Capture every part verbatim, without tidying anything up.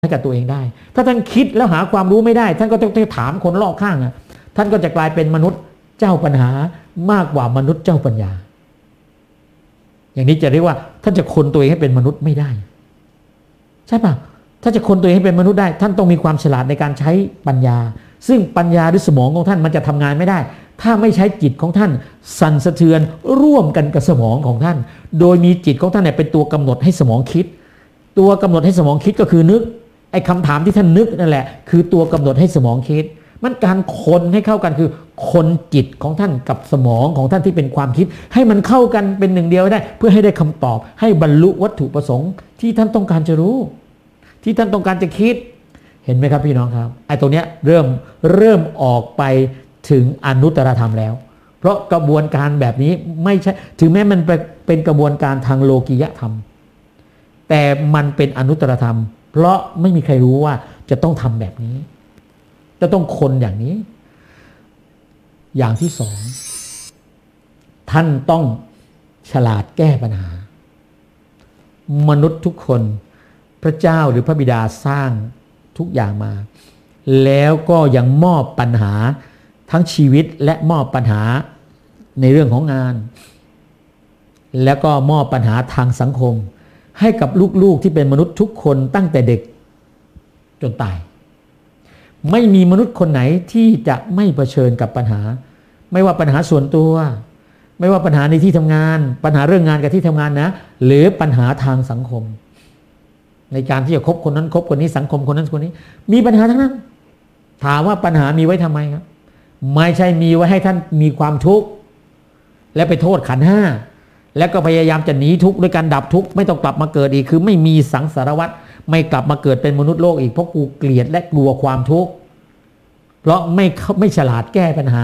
ให้กับตัวเองได้ถ้าท่านคิดแล้วหาความรู้ไม่ได้ท่านก็ต้องถามคนรอบข้างนะท่านก็จะกลายเป็นมนุษย์เจ้าปัญหามากกว่ามนุษย์เจ้าปัญญาอย่างนี้จะเรียกว่าท่านจะคนตัวเองให้เป็นมนุษย์ไม่ได้ใช่ป่ะถ้าจะคนตัวเองให้เป็นมนุษย์ได้ท่านต้องมีความฉลาดในการใช้ปัญญาซึ่งปัญญาหรือสมองของท่านมันจะทำงานไม่ได้ถ้าไม่ใช้จิตของท่านสั่นสะเทือนร่วมกันกับสมองของท่านโดยมีจิตของท่านเนี่ยเป็นตัวกำหนดให้สมองคิดตัวกำหนดให้สมองคิดก็คือนึกไอ้คำถามที่ท่านนึกนั่นแหละคือตัวกำหนดให้สมองคิดมันการคนให้เข้ากันคือคนจิตของท่านกับสมองของท่านที่เป็นความคิดให้มันเข้ากันเป็นหนึ่งเดียวได้เพื่อให้ได้คำตอบให้บรรลุวัตถุประสงค์ที่ท่านต้องการจะรู้ที่ท่านต้องการจะคิดเห็นไหมครับพี่น้องครับไอ้ตรงเนี้ยเริ่มเริ่มออกไปถึงอนุตตรธรรมแล้วเพราะกระบวนการแบบนี้ไม่ใช่ถึงแม้มันเป็นกระบวนการทางโลกียธรรมแต่มันเป็นอนุตตรธรรมเพราะไม่มีใครรู้ว่าจะต้องทำแบบนี้จะต้องคนอย่างนี้อย่างที่สองท่านต้องฉลาดแก้ปัญหามนุษย์ทุกคนพระเจ้าหรือพระบิดาสร้างทุกอย่างมาแล้วก็ยังมอบปัญหาทั้งชีวิตและมอบปัญหาในเรื่องของงานแล้วก็มอบปัญหาทางสังคมให้กับลูกๆที่เป็นมนุษย์ทุกคนตั้งแต่เด็กจนตายไม่มีมนุษย์คนไหนที่จะไม่เผชิญกับปัญหาไม่ว่าปัญหาส่วนตัวไม่ว่าปัญหาในที่ทำงานปัญหาเรื่องงานกับที่ทำงานนะหรือปัญหาทางสังคมในการที่จะคบคนนั้นคบคนนี้สังคมคนนั้นคนนี้มีปัญหาทั้งนั้นถามว่าปัญหามีไว้ทำไมครับไม่ใช่มีไว้ให้ท่านมีความทุกข์และไปโทษขันธ์ห้าแล้วก็พยายามจะหนีทุกข์ด้วยการดับทุกข์ไม่ต้องกลับมาเกิดอีกคือไม่มีสังสารวัฏไม่กลับมาเกิดเป็นมนุษย์โลกอีกเพราะกูเกลียดและกลัวความทุกข์เพราะไม่ไม่ฉลาดแก้ปัญหา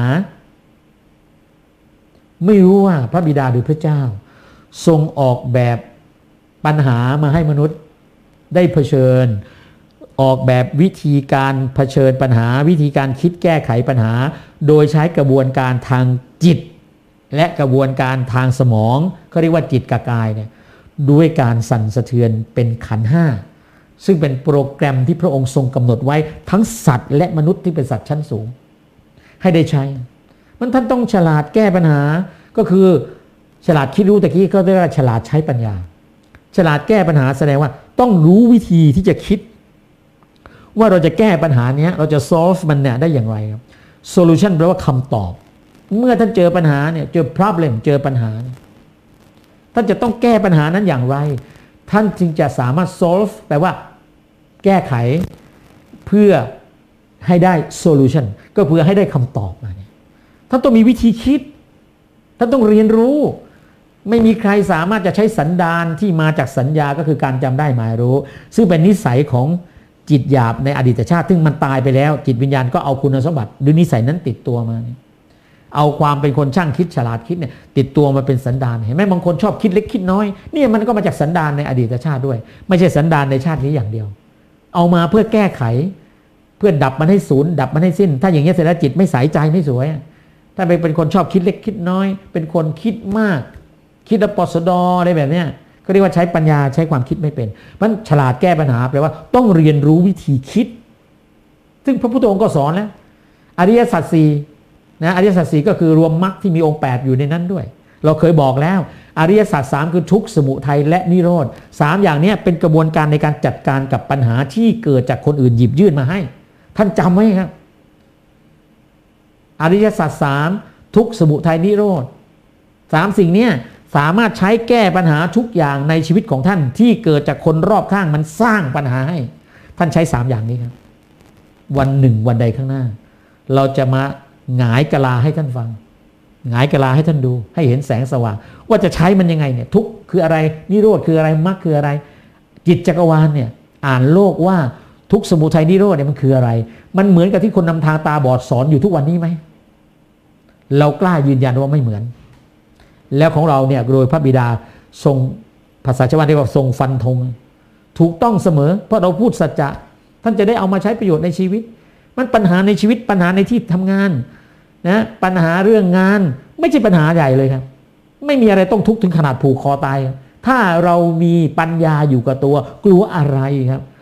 ไม่รู้ว่าพระบิดาหรือพระเจ้าทรงออกแบบปัญหามาให้มนุษย์ได้เผชิญออกแบบวิธีการเผชิญปัญหาวิธีการคิดแก้ไขปัญหาโดยใช้กระบวนการทางจิตและกระบวนการทางสมองเขาเรียกว่าจิตกับกายเนี่ยด้วยการสั่นสะเทือนเป็นขันธ์ห้าซึ่งเป็นโปรแกรมที่พระองค์ทรงกำหนดไว้ทั้งสัตว์และมนุษย์ที่เป็นสัตว์ชั้นสูงให้ได้ใช้มันท่านต้องฉลาดแก้ปัญหาก็คือฉลาดคิดรู้ตะกี้ก็เรียกว่าฉลาดใช้ปัญญาฉลาดแก้ปัญหาแสดงว่าต้องรู้วิธีที่จะคิดว่าเราจะแก้ปัญหานี้เราจะ solve มันเนี่ยได้อย่างไรครับ solution แปลว่าคำตอบเมื่อท่านเจอปัญหาเนี่ยเจอ problem เจอปัญหาท่านจะต้องแก้ปัญหานั้นอย่างไรท่านจึงจะสามารถ solve แปลว่าแก้ไขเพื่อให้ได้ solution ก็เพื่อให้ได้คำตอบมาเนี่ยท่านต้องมีวิธีคิดท่านต้องเรียนรู้ไม่มีใครสามารถจะใช้สันดานที่มาจากสัญญาก็คือการจำได้หมายรู้ซึ่งเป็นนิสัยของจิตหยาบในอดีตชาติซึ่งมันตายไปแล้วจิตวิญญาณก็เอาคุณสมบัติหรือนิสัยนั้นติดตัวมาเอาความเป็นคนช่างคิดฉลาดคิดเนี่ยติดตัวมาเป็นสันดานเห็นไหมบางคนชอบคิดเล็กคิดน้อยเนี่ยมันก็มาจากสันดานในอดีตชาติด้วยไม่ใช่สันดานในชาตินี้อย่างเดียวเอามาเพื่อแก้ไขเพื่อดับมันให้ศูนย์ดับมันให้สิ้นถ้าอย่างนี้เสร็จแล้วจิตไม่ใสใจไม่สวยถ้าเป็นคนชอบคิดเล็กคิดน้อยเป็นคนคิดมากคิดปสดอะไรแบบเนี้ยก็เรียกว่าใช้ปัญญาใช้ความคิดไม่เป็นมันฉลาดแก้ปัญหาแปลว่าต้องเรียนรู้วิธีคิดซึ่งพระพุทธองค์ก็สอนแล้วอริยสัจสี่นะอริยสัจสี่ก็คือรวมมรรคที่มีองค์แปดอยู่ในนั้นด้วยเราเคยบอกแล้วอริยสัจสามคือทุกข์สมุทัยและนิโรธสามอย่างนี้เป็นกระบวนการในการจัดการกับปัญหาที่เกิดจากคนอื่นหยิบยื่นมาให้ท่านจำไว้ครับอริยสัจสามทุกข์สมุทัยนิโรธสามสิ่งนี้สามารถใช้แก้ปัญหาทุกอย่างในชีวิตของท่านที่เกิดจากคนรอบข้างมันสร้างปัญหาให้ท่านใช้สามอย่างนี้ครับวันหนึ่งวันใดข้างหน้าเราจะมาหงายกะลาให้ท่านฟังหงายกะลาให้ท่านดูให้เห็นแสงสว่างว่าจะใช้มันยังไงเนี่ยทุกข์คืออะไรนิโรธคืออะไรมรรคคืออะไรจิตจักรวาลเนี่ยอ่านโลกว่าทุกข์สมุทัยนิโรธเนี่ยมันคืออะไรมันเหมือนกับที่คนนำทางตาบอดสอนอยู่ทุกวันนี้ไหมเรากล้ายืนยันว่าไม่เหมือนแล้วของเราเนี่ยโดยพระบิดาทรงภาษาชาวบ้านเรียกว่าทรงฟันธงถูกต้องเสมอเพราะเราพูดสัจจะท่านจะได้เอามาใช้ประโยชน์ในชีวิตมันปัญหาในชีวิตปัญหาในที่ทำงานนะปัญหาเรื่องงานไม่ใช่ปัญหาใหญ่เลยครับไม่มีอะไรต้องทุกข์ถึงขนาดผูกคอตายถ้าเรามีปัญญาอยู่กับตัวกลัวอะไรครับ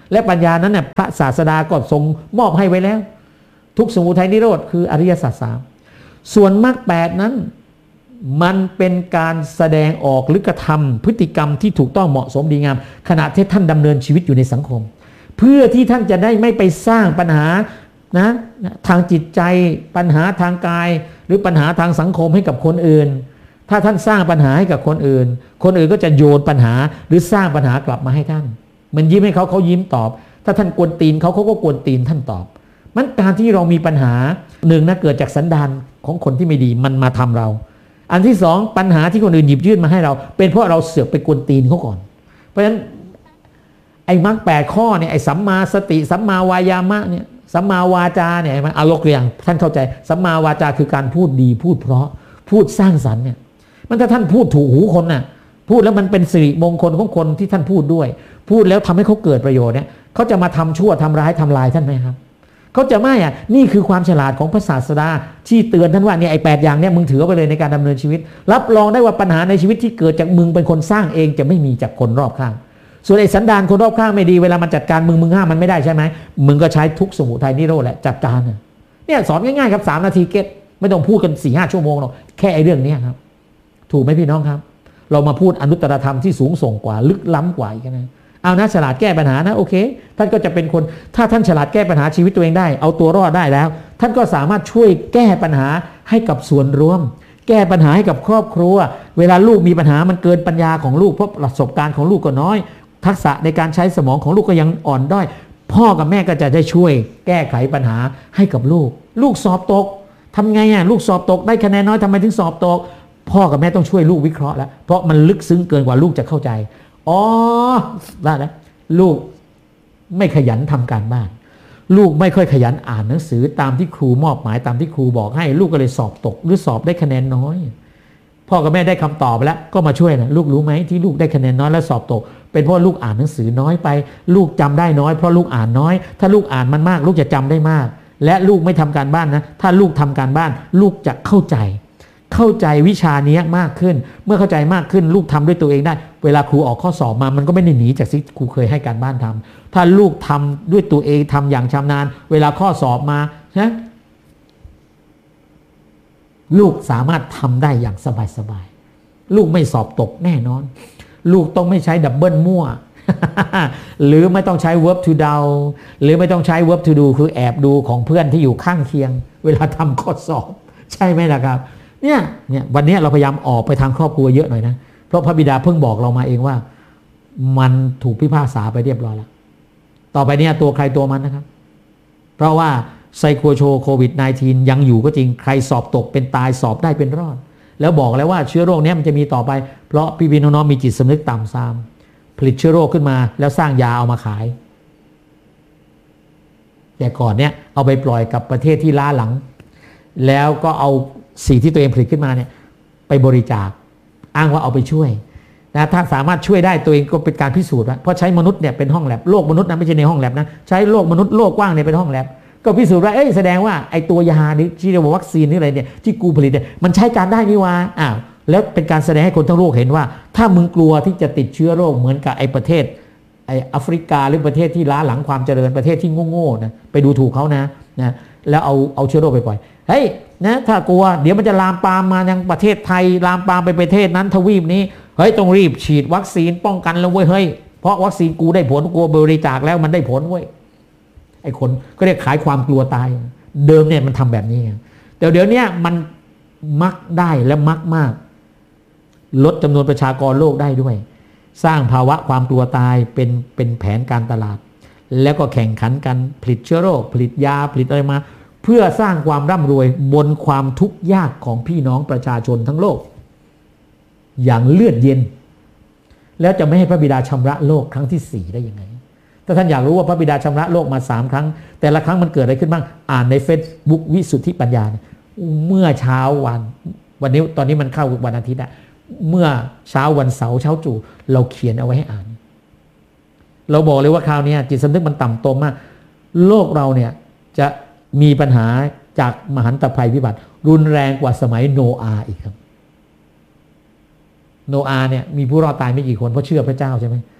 และปัญญานั้นเนี่ยพระศาสดาก็ทรงมอบให้ไว้แล้วทุกข์สมุทัยนิโรธคืออริยสัจสามส่วนมรรคแปดนั้นมันเป็นการแสดงออกหรือกระทำพฤติกรรมที่ถูกต้องเหมาะสมดีงามขณะที่ท่านดำเนินชีวิตอยู่ในสังคมเพื่อที่ท่านจะได้ไม่ไปสร้างปัญหานะทางจิตใจปัญหาทางกายหรือปัญหาทางสังคมให้กับคนอื่นถ้าท่านสร้างปัญหาให้กับคนอื่นคนอื่นก็จะโยนปัญหาหรือสร้างปัญหากลับมาให้ท่านมันยิ้มให้เขาเขายิ้มตอบถ้าท่านกวนตีนเขาเขาก็กวนตีนท่านตอบมันการที่เรามีปัญหาหนึ่งนะเกิดจากสันดานของคนที่ไม่ดีมันมาทำเราอันที่สองปัญหาที่คนอื่นหยิบยื่นมาให้เราเป็นเพราะเราเสือกไปกวนตีนเขาก่อนเพราะฉะนั้นไอ้มรรคแปดข้อเนี่ยไอ้สัมมาสติสัมมาวายามะเนี่ยสัมมาวาจาเนี่ยมันเอายกตัวอย่างท่านเข้าใจสัมมาวาจาคือการพูดดีพูดเพราะพูดสร้างสรรค์เนี่ยมันถ้าท่านพูดถูกหูคนน่ะพูดแล้วมันเป็นสิริมงคลของคนที่ท่านพูดด้วยพูดแล้วทำให้เขาเกิดประโยชน์เนี่ยเขาจะมาทำชั่วทำร้ายทำลายท่านไหมครับเขาจะไม่อ่ะนี่คือความฉลาดของพระศาสดาที่เตือนท่านว่าเนี่ยไอ้แปดอย่างเนี่ยมึงถือเอาไปเลยในการดำเนินชีวิตรับรองได้ว่าปัญหาในชีวิตที่เกิดจากมึงเป็นคนสร้างเองจะไม่มีจากคนรอบข้างส่วนไอ้สันดานคนรอบข้างไม่ดีเวลามันจัดการมึงมึงห้ามมันไม่ได้ใช่ไหมมึงก็ใช้ทุกข์สมุทัยนิโรธแหละจัดการเนี่ยสอนง่ายๆครับสามนาทีเก็ตไม่ต้องพูดกันสี่ห้าชั่วโมงหรอกแค่ไอ้เรื่องนี้ครับถูกไหมพี่น้องครับเรามาพูดอนุตตรธรรมที่สูงส่งกว่าลึกล้ำกว่าอีกนะเอานะฉลาดแก้ปัญหานะโอเคท่านก็จะเป็นคนถ้าท่านฉลาดแก้ปัญหาชีวิตตัวเองได้เอาตัวรอดได้แล้วท่านก็สามารถช่วยแก้ปัญหาให้กับส่วนรวมแก้ปัญหาให้กับครอบครัวเวลาลูกมีปัญหามันเกินปัญญาของลูกเพราะประสบการณ์ของลูกก็น้อยทักษะในการใช้สมองของลูกก็ยังอ่อนด้อยพ่อกับแม่ก็จะได้ช่วยแก้ไขปัญหาให้กับลูกลูกสอบตกทำไงอ่ะลูกสอบตกได้คะแนนน้อยทำไมถึงสอบตกพ่อกับแม่ต้องช่วยลูกวิเคราะห์แล้วเพราะมันลึกซึ้งเกินกว่าลูกจะเข้าใจอ๋อได้แล้วลูกไม่ขยันทำการบ้านลูกไม่ค่อยขยันอ่านหนังสือตามที่ครูมอบหมายตามที่ครูบอกให้ลูกก็เลยสอบตกหรือสอบได้คะแนนน้อยพ่อกับแม่ได้คำตอบแล้วก็มาช่วยนะลูกรู้ไหมที่ลูกได้คะแนนน้อยแล้วสอบตกเป็นเพราะลูกอ่านหนังสือน้อยไปลูกจำได้น้อยเพราะลูกอ่านน้อยถ้าลูกอ่านมันมากลูกจะจำได้มากและลูกไม่ทำการบ้านนะถ้าลูกทำการบ้านลูกจะเข้าใจเข้าใจวิชานี้มากขึ้นเมื่อเข้าใจมากขึ้นลูกทำด้วยตัวเองได้เวลาครูออกข้อสอบมามันก็ไม่ได้หนีจากที่ครูเคยให้การบ้านทำถ้าลูกทำด้วยตัวเองทำอย่างชำนาญเวลาข้อสอบมานะลูกสามารถทำได้อย่างสบายๆลูกไม่สอบตกแน่นอนลูกต้องไม่ใช้ดับเบิลมั่ว หรือไม่ต้องใช้ verb to do หรือไม่ต้องใช้ verb to do คือแอบดูของเพื่อนที่อยู่ข้างเคียงเวลาทำข้อสอบใช่ไหมล่ะครับเนี่ยเนี่ยวันนี้เราพยายามออกไปทางครอบครัวเยอะหน่อยนะเพราะพระบิดาเพิ่งบอกเรามาเองว่ามันถูกพิพากษาไปเรียบร้อยแล้วต่อไปเนี่ยตัวใครตัวมันนะครับเพราะว่าไซโคโชโควิด สิบเก้า ยังอยู่ก็จริงใครสอบตกเป็นตายสอบได้เป็นรอดแล้วบอกแล้วว่าเชื้อโรคนี้มันจะมีต่อไปเพราะพี่พี่น้องๆมีจิตสำนึกต่ำซามผลิตเชื้อโรคขึ้นมาแล้วสร้างยาเอามาขายแต่ก่อนเนี่ยเอาไปปล่อยกับประเทศที่ล้าหลังแล้วก็เอาสิ่งที่ตัวเองผลิตขึ้นมาเนี่ยไปบริจาคอ้างว่าเอาไปช่วยนะถ้าสามารถช่วยได้ตัวเองก็เป็นการพิสูจน์ว่าเพราะใช้มนุษย์เนี่ยเป็นห้องแลบโลกมนุษย์นะไม่ใช่ในห้องแลบนะใช้โลกมนุษย์โลกกว้างเนี่ยเป็นห้องแลบก็พิสูจน์ว่าเอ้ยแสดงว่าไอ้ตัวยาที่เรียกว่าวัคซีนนี่อะไรเนี่ยที่กูผลิตเนี่ยมันใช้การได้นี่วะอ้าวแล้วเป็นการแสดงให้คนทั้งโลกเห็นว่าถ้ามึงกลัวที่จะติดเชื้อโรคเหมือนกับไอ้ประเทศไอ้แอฟริกาหรือประเทศที่ล้าหลังความเจริญประเทศที่โง่ๆนะไปดูถูกเขานะนะแล้วเอาเอาเชื้อโรคไปปล่อยเฮ้ยนะถ้ากลัวเดี๋ยวมันจะลามปามมายังประเทศไทยลามปามไปประเทศนั้นทวีปนี้เฮ้ยต้องรีบฉีดวัคซีนป้องกันแล้วเว้ยเฮ้ยเพราะวัคซีนกูได้ผลกูบริจาคแล้วมันได้ผลเว้ยไอ้คนก็เรียกขายความกลัวตายเดิมเนี่ยมันทำแบบนี้แต่เดี๋ยวนี้มันมักได้และมักมากลดจำนวนประชากรโลกได้ด้วยสร้างภาวะความกลัวตายเป็นเป็นแผนการตลาดแล้วก็แข่งขันกันผลิตเชื้อโรคผลิตยาผลิตอะไรมาเพื่อสร้างความร่ำรวยบนความทุกข์ยากของพี่น้องประชาชนทั้งโลกอย่างเลือดเย็นแล้วจะไม่ให้พระบิดาชำระโลกครั้งที่สี่ได้ยังไงถ้าท่านอยากรู้ว่าพระบิดาชำระโลกมาสามครั้งแต่ละครั้งมันเกิดอะไรขึ้นบ้างอ่านในเฟซบุ๊กวิสุทธิปัญญาเมื่อเช้าวันวันนี้ตอนนี้มันเข้าวันอาทิตย์อะเมื่อเช้าวันเสาร์เช้าจู่เราเขียนเอาไว้ให้อ่านเราบอกเลยว่าคราวนี้จิตสำนึกมันต่ำตมมากโลกเราเนี่ยจะมีปัญหาจากมหันตภัยพิบัติรุนแรงกว่าสมัยโนอาห์อีกครับโนอาห์เนี่ยมีผู้รอดตายไม่กี่คนเพราะเชื่อพระเจ้าใช่ไหม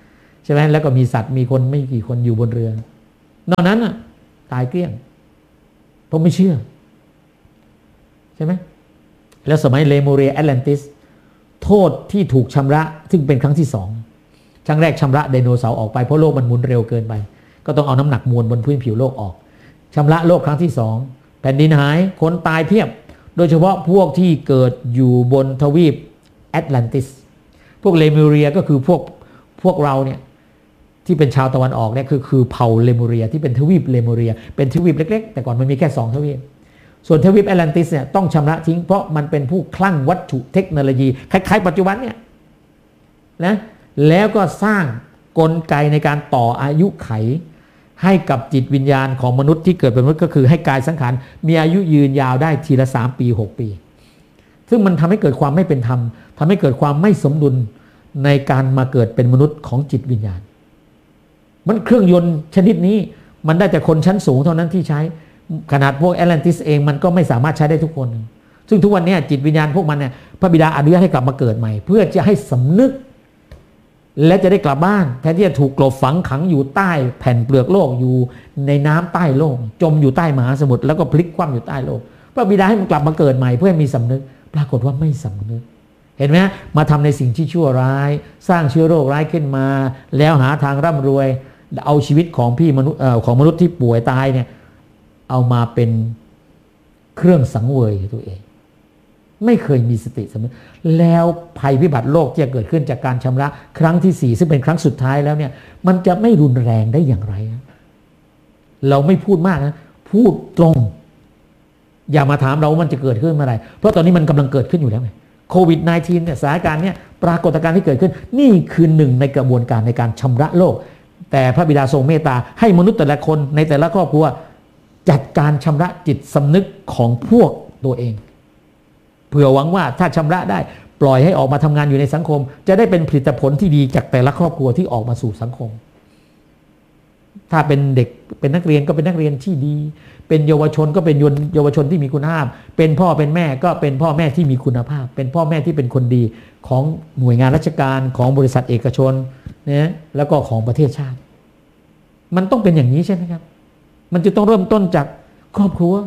ใช่ไหมแล้วก็มีสัตว์มีคนไม่กี่คนอยู่บนเรือนอกนั้นน่ะตายเกลี้ยงเพราะไม่เชื่อใช่ไหมแล้วสมัยเลมูเรียแอตแลนติสโทษที่ถูกชำระซึ่งเป็นครั้งที่สองครั้งแรกชำระไดโนเสาร์ออกไปเพราะโลกมันหมุนเร็วเกินไปก็ต้องเอาน้ำหนักมวลบนพื้นผิวโลกออกชำระโลกครั้งที่สองแผ่นดินหายคนตายเพียบโดยเฉพาะพวกที่เกิดอยู่บนทวีปแอตแลนติสพวกเลมูเรียก็คือพวกพวกเราเนี่ยที่เป็นชาวตะวันออกเนี่ยคือคือเผ่าเลมูเรียที่เป็นทวีปเลมูเรียเป็นทวีปเล็กๆแต่ก่อนมันมีแค่สองทวีปส่วนทวีปแอตแลนติสเนี่ยต้องชำระทิ้งเพราะมันเป็นผู้คลั่งวัตถุเทคโนโลยีคล้ายๆปัจจุบันเนี่ยนะแล้วก็สร้างกลไกในการต่ออายุไขให้กับจิตวิญญาณของมนุษย์ที่เกิดเป็นมนุษย์ก็คือให้กายสังขารมีอายุยืนยาวได้ทีละสามปีหกปีซึ่งมันทำให้เกิดความไม่เป็นธรรมทำให้เกิดความไม่สมดุลในการมาเกิดเป็นมนุษย์ของจิตวิญญาณมันเครื่องยนต์ชนิดนี้มันได้แต่คนชั้นสูงเท่านั้นที่ใช้ขนาดพวกแอตแลนติสเองมันก็ไม่สามารถใช้ได้ทุกคนซึ่งทุกวันนี้จิตวิญญาณพวกมันเนี่ยพระบิดาอนุญาตให้กลับมาเกิดใหม่เพื่อจะให้สำนึกและจะได้กลับบ้านแทนที่จะถูกกลบฝังขังอยู่ใต้แผ่นเปลือกโลกอยู่ในน้ำใต้โลกจมอยู่ใต้มหาสมุทรแล้วก็พลิกคว่ำอยู่ใต้โลกพระบิดาให้มันกลับมาเกิดใหม่เพื่อให้มีสำนึกปรากฏว่าไม่สำนึกเห็นไหมมาทำในสิ่งที่ชั่วร้ายสร้างเชื้อโรคร้ายขึ้นมาแล้วหาทางร่ำรวยเอาชีวิตของพี่มนุษย์ของมนุษย์ที่ป่วยตายเนี่ยเอามาเป็นเครื่องสังเวยตัวเองไม่เคยมีสติสำนึกแล้วภัยพิบัติโลกที่จะเกิดขึ้นจากการชำระครั้งที่สี่ซึ่งเป็นครั้งสุดท้ายแล้วเนี่ยมันจะไม่รุนแรงได้อย่างไรนะเราไม่พูดมากนะพูดตรงอย่ามาถามเราว่ามันจะเกิดขึ้นเมื่อไหร่เพราะตอนนี้มันกำลังเกิดขึ้นอยู่แล้วไงโควิด สิบเก้า เนี่ยสถานการณ์เนี่ยปรากฏการณ์ที่เกิดขึ้นนี่คือหนึ่งในกระบวนการในการชำระโลกแต่พระบิดาทรงเมตตาให้มนุษย์แต่ละคนในแต่ละครอบครัวจัดการชำระจิตสำนึกของพวกตัวเองเผื่อหวังว่าถ้าชำระได้ปล่อยให้ออกมาทำงานอยู่ในสังคมจะได้เป็นผลิตผลที่ดีจากแต่ละครอบครัวที่ออกมาสู่สังคมถ้าเป็นเด็กเป็นนักเรียนก็เป็นนักเรียนที่ดีเป็นเยาวชนก็เป็นเยาวชนที่มีคุณภาพเป็นพ่อเป็นแม่ก็เป็นพ่อแม่ที่มีคุณภาพเป็นพ่อแม่ที่เป็นคนดีของหน่วยงานราชการของบริษัทเอกชนนะแล้วก็ของประเทศชาติมันต้องเป็นอย่างนี้ใช่ไหมครับมันจะต้องเริ่มต้นจากครอบครัว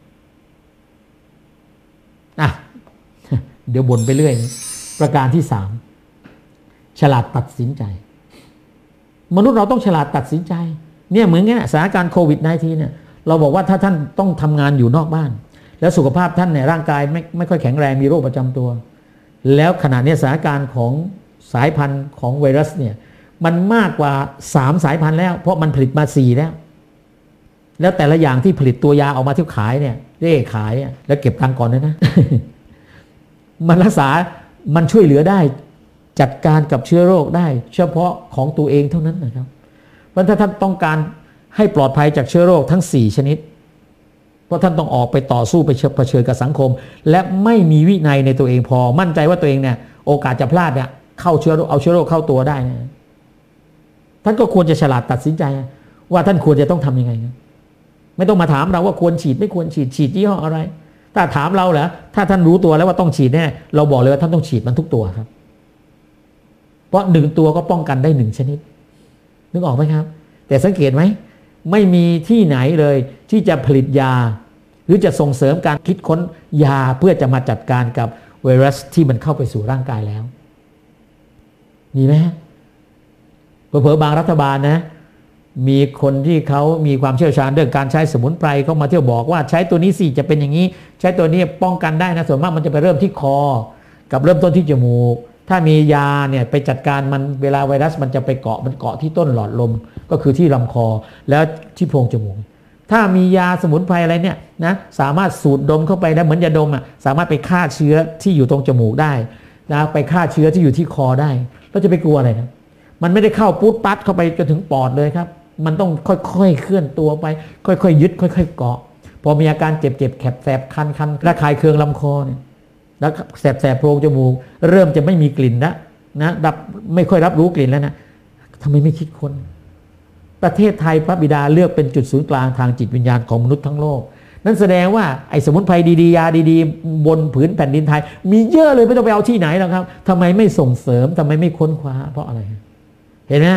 อ่ะเดี๋ยวบ่นไปเรื่อยประการที่สามฉลาดตัดสินใจมนุษย์เราต้องฉลาดตัดสินใจเนี่ยเหมือนงี้สถานการณ์โควิด สิบเก้า เนี่ยเราบอกว่าถ้าท่านต้องทำงานอยู่นอกบ้านแล้วสุขภาพท่านเนี่ยร่างกายไม่ไม่ค่อยแข็งแรงมีโรคประจำตัวแล้วขณะนี้สถานการณ์ของสายพันธุ์ของไวรัสเนี่ยมันมากกว่าสามสายพันธุ์แล้วเพราะมันผลิตมาสี่แล้วแล้วแต่ละอย่างที่ผลิตตัวยาออกมาที่ขายเนี่ยเร่ขายแล้วเก็บตังค์ก่อนนะนะ มันรักษามันช่วยเหลือได้จัดการกับเชื้อโรคได้เฉพาะของตัวเองเท่านั้นนะครับเพราะถ้าท่านต้องการให้ปลอดภัยจากเชื้อโรคทั้งสี่ชนิดเพราะท่านต้องออกไปต่อสู้ไปเผชิญกับสังคมและไม่มีวินัยในตัวเองพอมั่นใจว่าตัวเองเนี่ยโอกาสจะพลาดเนี่ยเข้าเชื้อโรคเอาเชื้อโรคเข้าตัวได้นะท่านก็ควรจะฉลาดตัดสินใจว่าท่านควรจะต้องทำยังไงนะไม่ต้องมาถามเราว่าควรฉีดไม่ควรฉีดฉีดยี่ห้ออะไรถ้าถามเราเหรอถ้าท่านรู้ตัวแล้วว่าต้องฉีดแน่เราบอกเลยว่าท่านต้องฉีดมันทุกตัวครับเพราะหนึ่งตัวก็ป้องกันได้หนึ่งชนิดนึกออกไหมครับแต่สังเกตไหมไม่มีที่ไหนเลยที่จะผลิตยาหรือจะส่งเสริมการคิดค้นยาเพื่อจะมาจัดการกับไวรัสที่มันเข้าไปสู่ร่างกายแล้วมีไหมเผลอๆบางรัฐบาลนะมีคนที่เขามีความเชี่ยวชาญเรื่องการใช้สมุนไพรเขามาเที่ยวบอกว่าใช้ตัวนี้สิจะเป็นอย่างนี้ใช้ตัวนี้ป้องกันได้นะส่วนมากมันจะไปเริ่มที่คอกับเริ่มต้นที่จมูกถ้ามียาเนี่ยไปจัดการมันเวลาไวรัสมันจะไปเกาะมันเกาะที่ต้นหลอดลมก็คือที่ลำคอแล้วที่โพรงจมูกถ้ามียาสมุนไพรอะไรเนี่ยนะสามารถสูดดมเข้าไปได้เหมือนยาดมอ่ะสามารถไปฆ่าเชื้อที่อยู่ตรงจมูกได้นะไปฆ่าเชื้อที่อยู่ที่คอได้เราจะไปกลัวอะไรนะมันไม่ได้เข้าปุ๊บปั๊ดเข้าไปจนถึงปอดเลยครับมันต้องค่อยๆเคลื่อนตัวไปค่อยๆยึดค่อยๆเกาะพอมีอาการเจ็บๆแสบๆคันๆระคายเคืองลำคอเนี่ยแล้วแสบๆโพรงจมูกเริ่มจะไม่มีกลิ่นแล้วนะดับไม่ค่อยรับรู้กลิ่นแล้วนะทำไมไม่คิดคนประเทศไทยพระบิดาเลือกเป็นจุดศูนย์กลางทางจิตวิญญาณของมนุษย์ทั้งโลกนั่นแสดงว่าไอ้สมุนไพรดีๆยาดีๆบนผืนแผ่นดินไทยมีเยอะเลยไม่ต้องไปเอาที่ไหนหรอกครับทำไมไม่ส่งเสริมทำไมไม่ค้นคว้าเพราะอะไรเห็นไหม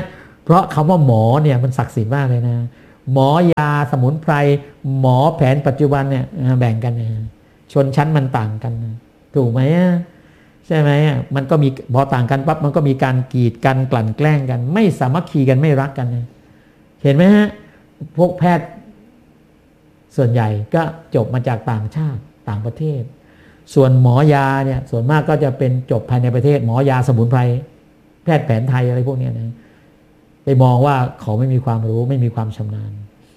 เพราะคำว่าหมอเนี่ยมันศักดิ์สิทธิ์มากเลยนะหมอยาสมุนไพรหมอแผนปัจจุบันเนี่ยแบ่งกันนะชนชั้นมันต่างกันนะถูกไหมใช่ไหมมันก็มีพอต่างกันปั๊บมันก็มีการกีดกันกลั่นแกล้งกันไม่สามัคคีกันไม่รักกันนะเห็นไหมฮะพวกแพทย์ส่วนใหญ่ก็จบมาจากต่างชาติต่างประเทศส่วนหมอยาเนี่ยส่วนมากก็จะเป็นจบภายในประเทศหมอยาสมุนไพรแพทย์แผนไทยอะไรพวกนี้นะไปมองว่าเขาไม่มีความรู้ไม่มีความชำนาญ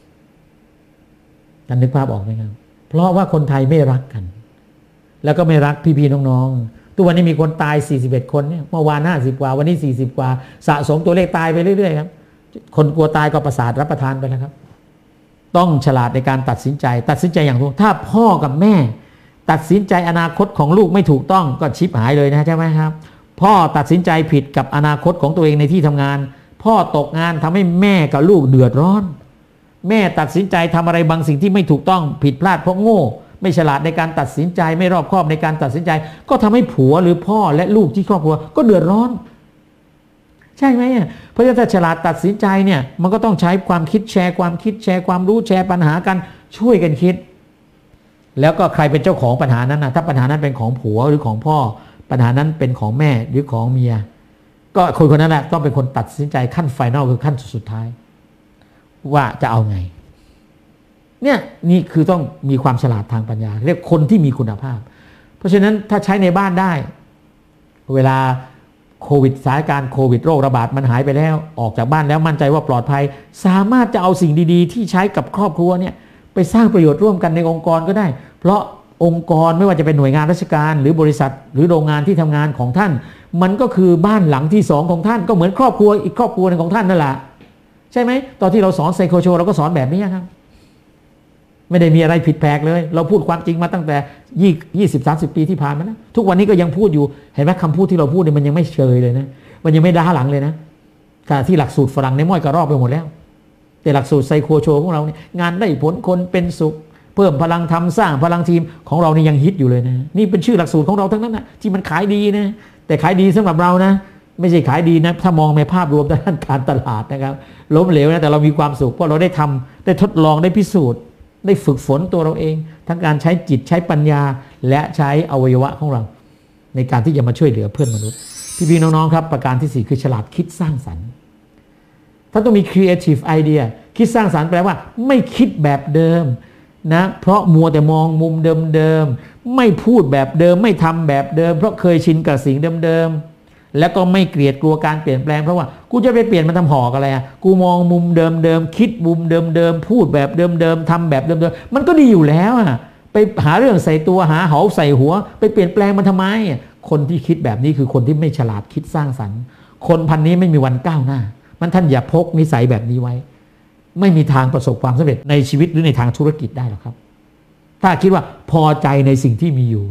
ท่านนึกภาพออกไหมครับเพราะว่าคนไทยไม่รักกันแล้วก็ไม่รักพี่ๆน้องๆทุกวันนี้มีคนตายสี่สิบเอ็ดคนเนี่ยเมื่อวานห้าสิบกว่าวันนี้สี่สิบกว่าสะสมตัวเลขตายไปเรื่อยๆครับคนกลัวตายก็ประสาทรับประทานไปแล้วครับต้องฉลาดในการตัดสินใจตัดสินใจอย่างถูกถ้าพ่อกับแม่ตัดสินใจอนาคตของลูกไม่ถูกต้องก็ชิบหายเลยนะใช่ไหมครับพ่อตัดสินใจผิดกับอนาคตของตัวเองในที่ทำงานพ่อตกงานทำให้แม่กับลูกเดือดร้อนแม่ตัดสินใจทำอะไรบางสิ่งที่ไม่ถูกต้องผิดพลาดเพราะโง่ไม่ฉลาดในการตัดสินใจไม่รอบคอบในการตัดสินใจก็ทำให้ผัวหรือพ่อและลูกที่ครอบครัวก็เดือดร้อนใช่ไหมเพราะฉะนั้นถ้าฉลาดตัดสินใจเนี่ยมันก็ต้องใช้ความคิดแชร์ความคิดแชร์ความรู้แชร์ปัญหากันช่วยกันคิดแล้วก็ใครเป็นเจ้าของปัญหานั้นนะถ้าปัญหานั้นเป็นของผัวหรือของพ่อปัญหานั้นเป็นของแม่หรือของเมียก็คนคนนั้นแหละต้องเป็นคนตัดสินใจขั้นไฟนอลคือขั้นสุดท้ายว่าจะเอาไงเนี่ยนี่คือต้องมีความฉลาดทางปัญญาเรียกคนที่มีคุณภาพเพราะฉะนั้นถ้าใช้ในบ้านได้เวลาโควิดสถานการณ์โควิดโรคระบาดมันหายไปแล้วออกจากบ้านแล้วมั่นใจว่าปลอดภัยสามารถจะเอาสิ่งดีๆที่ใช้กับครอบครัวเนี่ยไปสร้างประโยชน์ร่วมกันในองค์กรก็ได้เพราะองค์กรไม่ว่าจะเป็นหน่วยงานราชการหรือบริษัทหรือโรงงานที่ทำงานของท่านมันก็คือบ้านหลังที่สองของท่านก็เหมือนครอบครัวอีกครอบครัวนึงของท่านนั่นแหละใช่ไหมตอนที่เราสอนไซโคโชเราก็สอนแบบนี้ครับไม่ได้มีอะไรผิดแปลกเลยเราพูดความจริงมาตั้งแต่ยี่สิบ สามสิบปีที่ผ่านมานะทุกวันนี้ก็ยังพูดอยู่เห็นไหมคำพูดที่เราพูดเนี่ยมันยังไม่เชยเลยนะมันยังไม่ด่าหลังเลยนะขณะที่หลักสูตรฝรั่งในม้อยกระรอกไปหมดแล้วแต่หลักสูตรไซโคโชของเราเนี่ยงานได้ผลคนเป็นสุขเพิ่มพลังทำสร้างพลังทีมของเรานี่ยังฮิตอยู่เลยนะนี่เป็นชื่อหลักสูตรของเราทั้งนั้นนะที่มันขายดีนะแต่ขายดีสำหรับเรานะไม่ใช่ขายดีนะถ้ามองในภาพรวมด้านการตลาดนะครับล้มเหลวนะแต่เรามีความสุขเพราะเราได้ทำได้ทดลองได้พิสูจน์ได้ฝึกฝนตัวเราเองทั้งการใช้จิตใช้ปัญญาและใช้อวัยวะของเราในการที่จะมาช่วยเหลือเพื่อนมนุษย์พี่ๆน้องๆครับประการที่สี่คือฉลาดคิดสร้างสรรค์ท่านต้องมี creative idea คิดสร้างสรรค์แปลว่าไม่คิดแบบเดิมนะเพราะมัวแต่มองมุมเดิมๆไม่พูดแบบเดิมไม่ทำแบบเดิมเพราะเคยชินกับสิ่งเดิมๆแล้วก็ไม่เกลียดกลัวการเปลี่ยนแปลงเพราะว่ากูจะไปเปลี่ยนมันทำหอกอะไรอ่ะกูมองมุมเดิมๆคิดมุมเดิมๆพูดแบบเดิมๆทำแบบเดิมๆมันก็ดีอยู่แล้วอ่ะไปหาเรื่องใส่ตัวหาเหาใส่หัวไปเปลี่ยนแปลงมันทำไมคนที่คิดแบบนี้คือคนที่ไม่ฉลาดคิดสร้างสรรค์คนพันนี้ไม่มีวันก้าวหน้ามันท่านอย่าพกนิสัยแบบนี้ไว้ไม่มีทางประสบความสำเร็จในชีวิตหรือในทางธุรกิจได้หรอกครับถ้าคิดว่าพอใจในสิ่งที่มีอยู่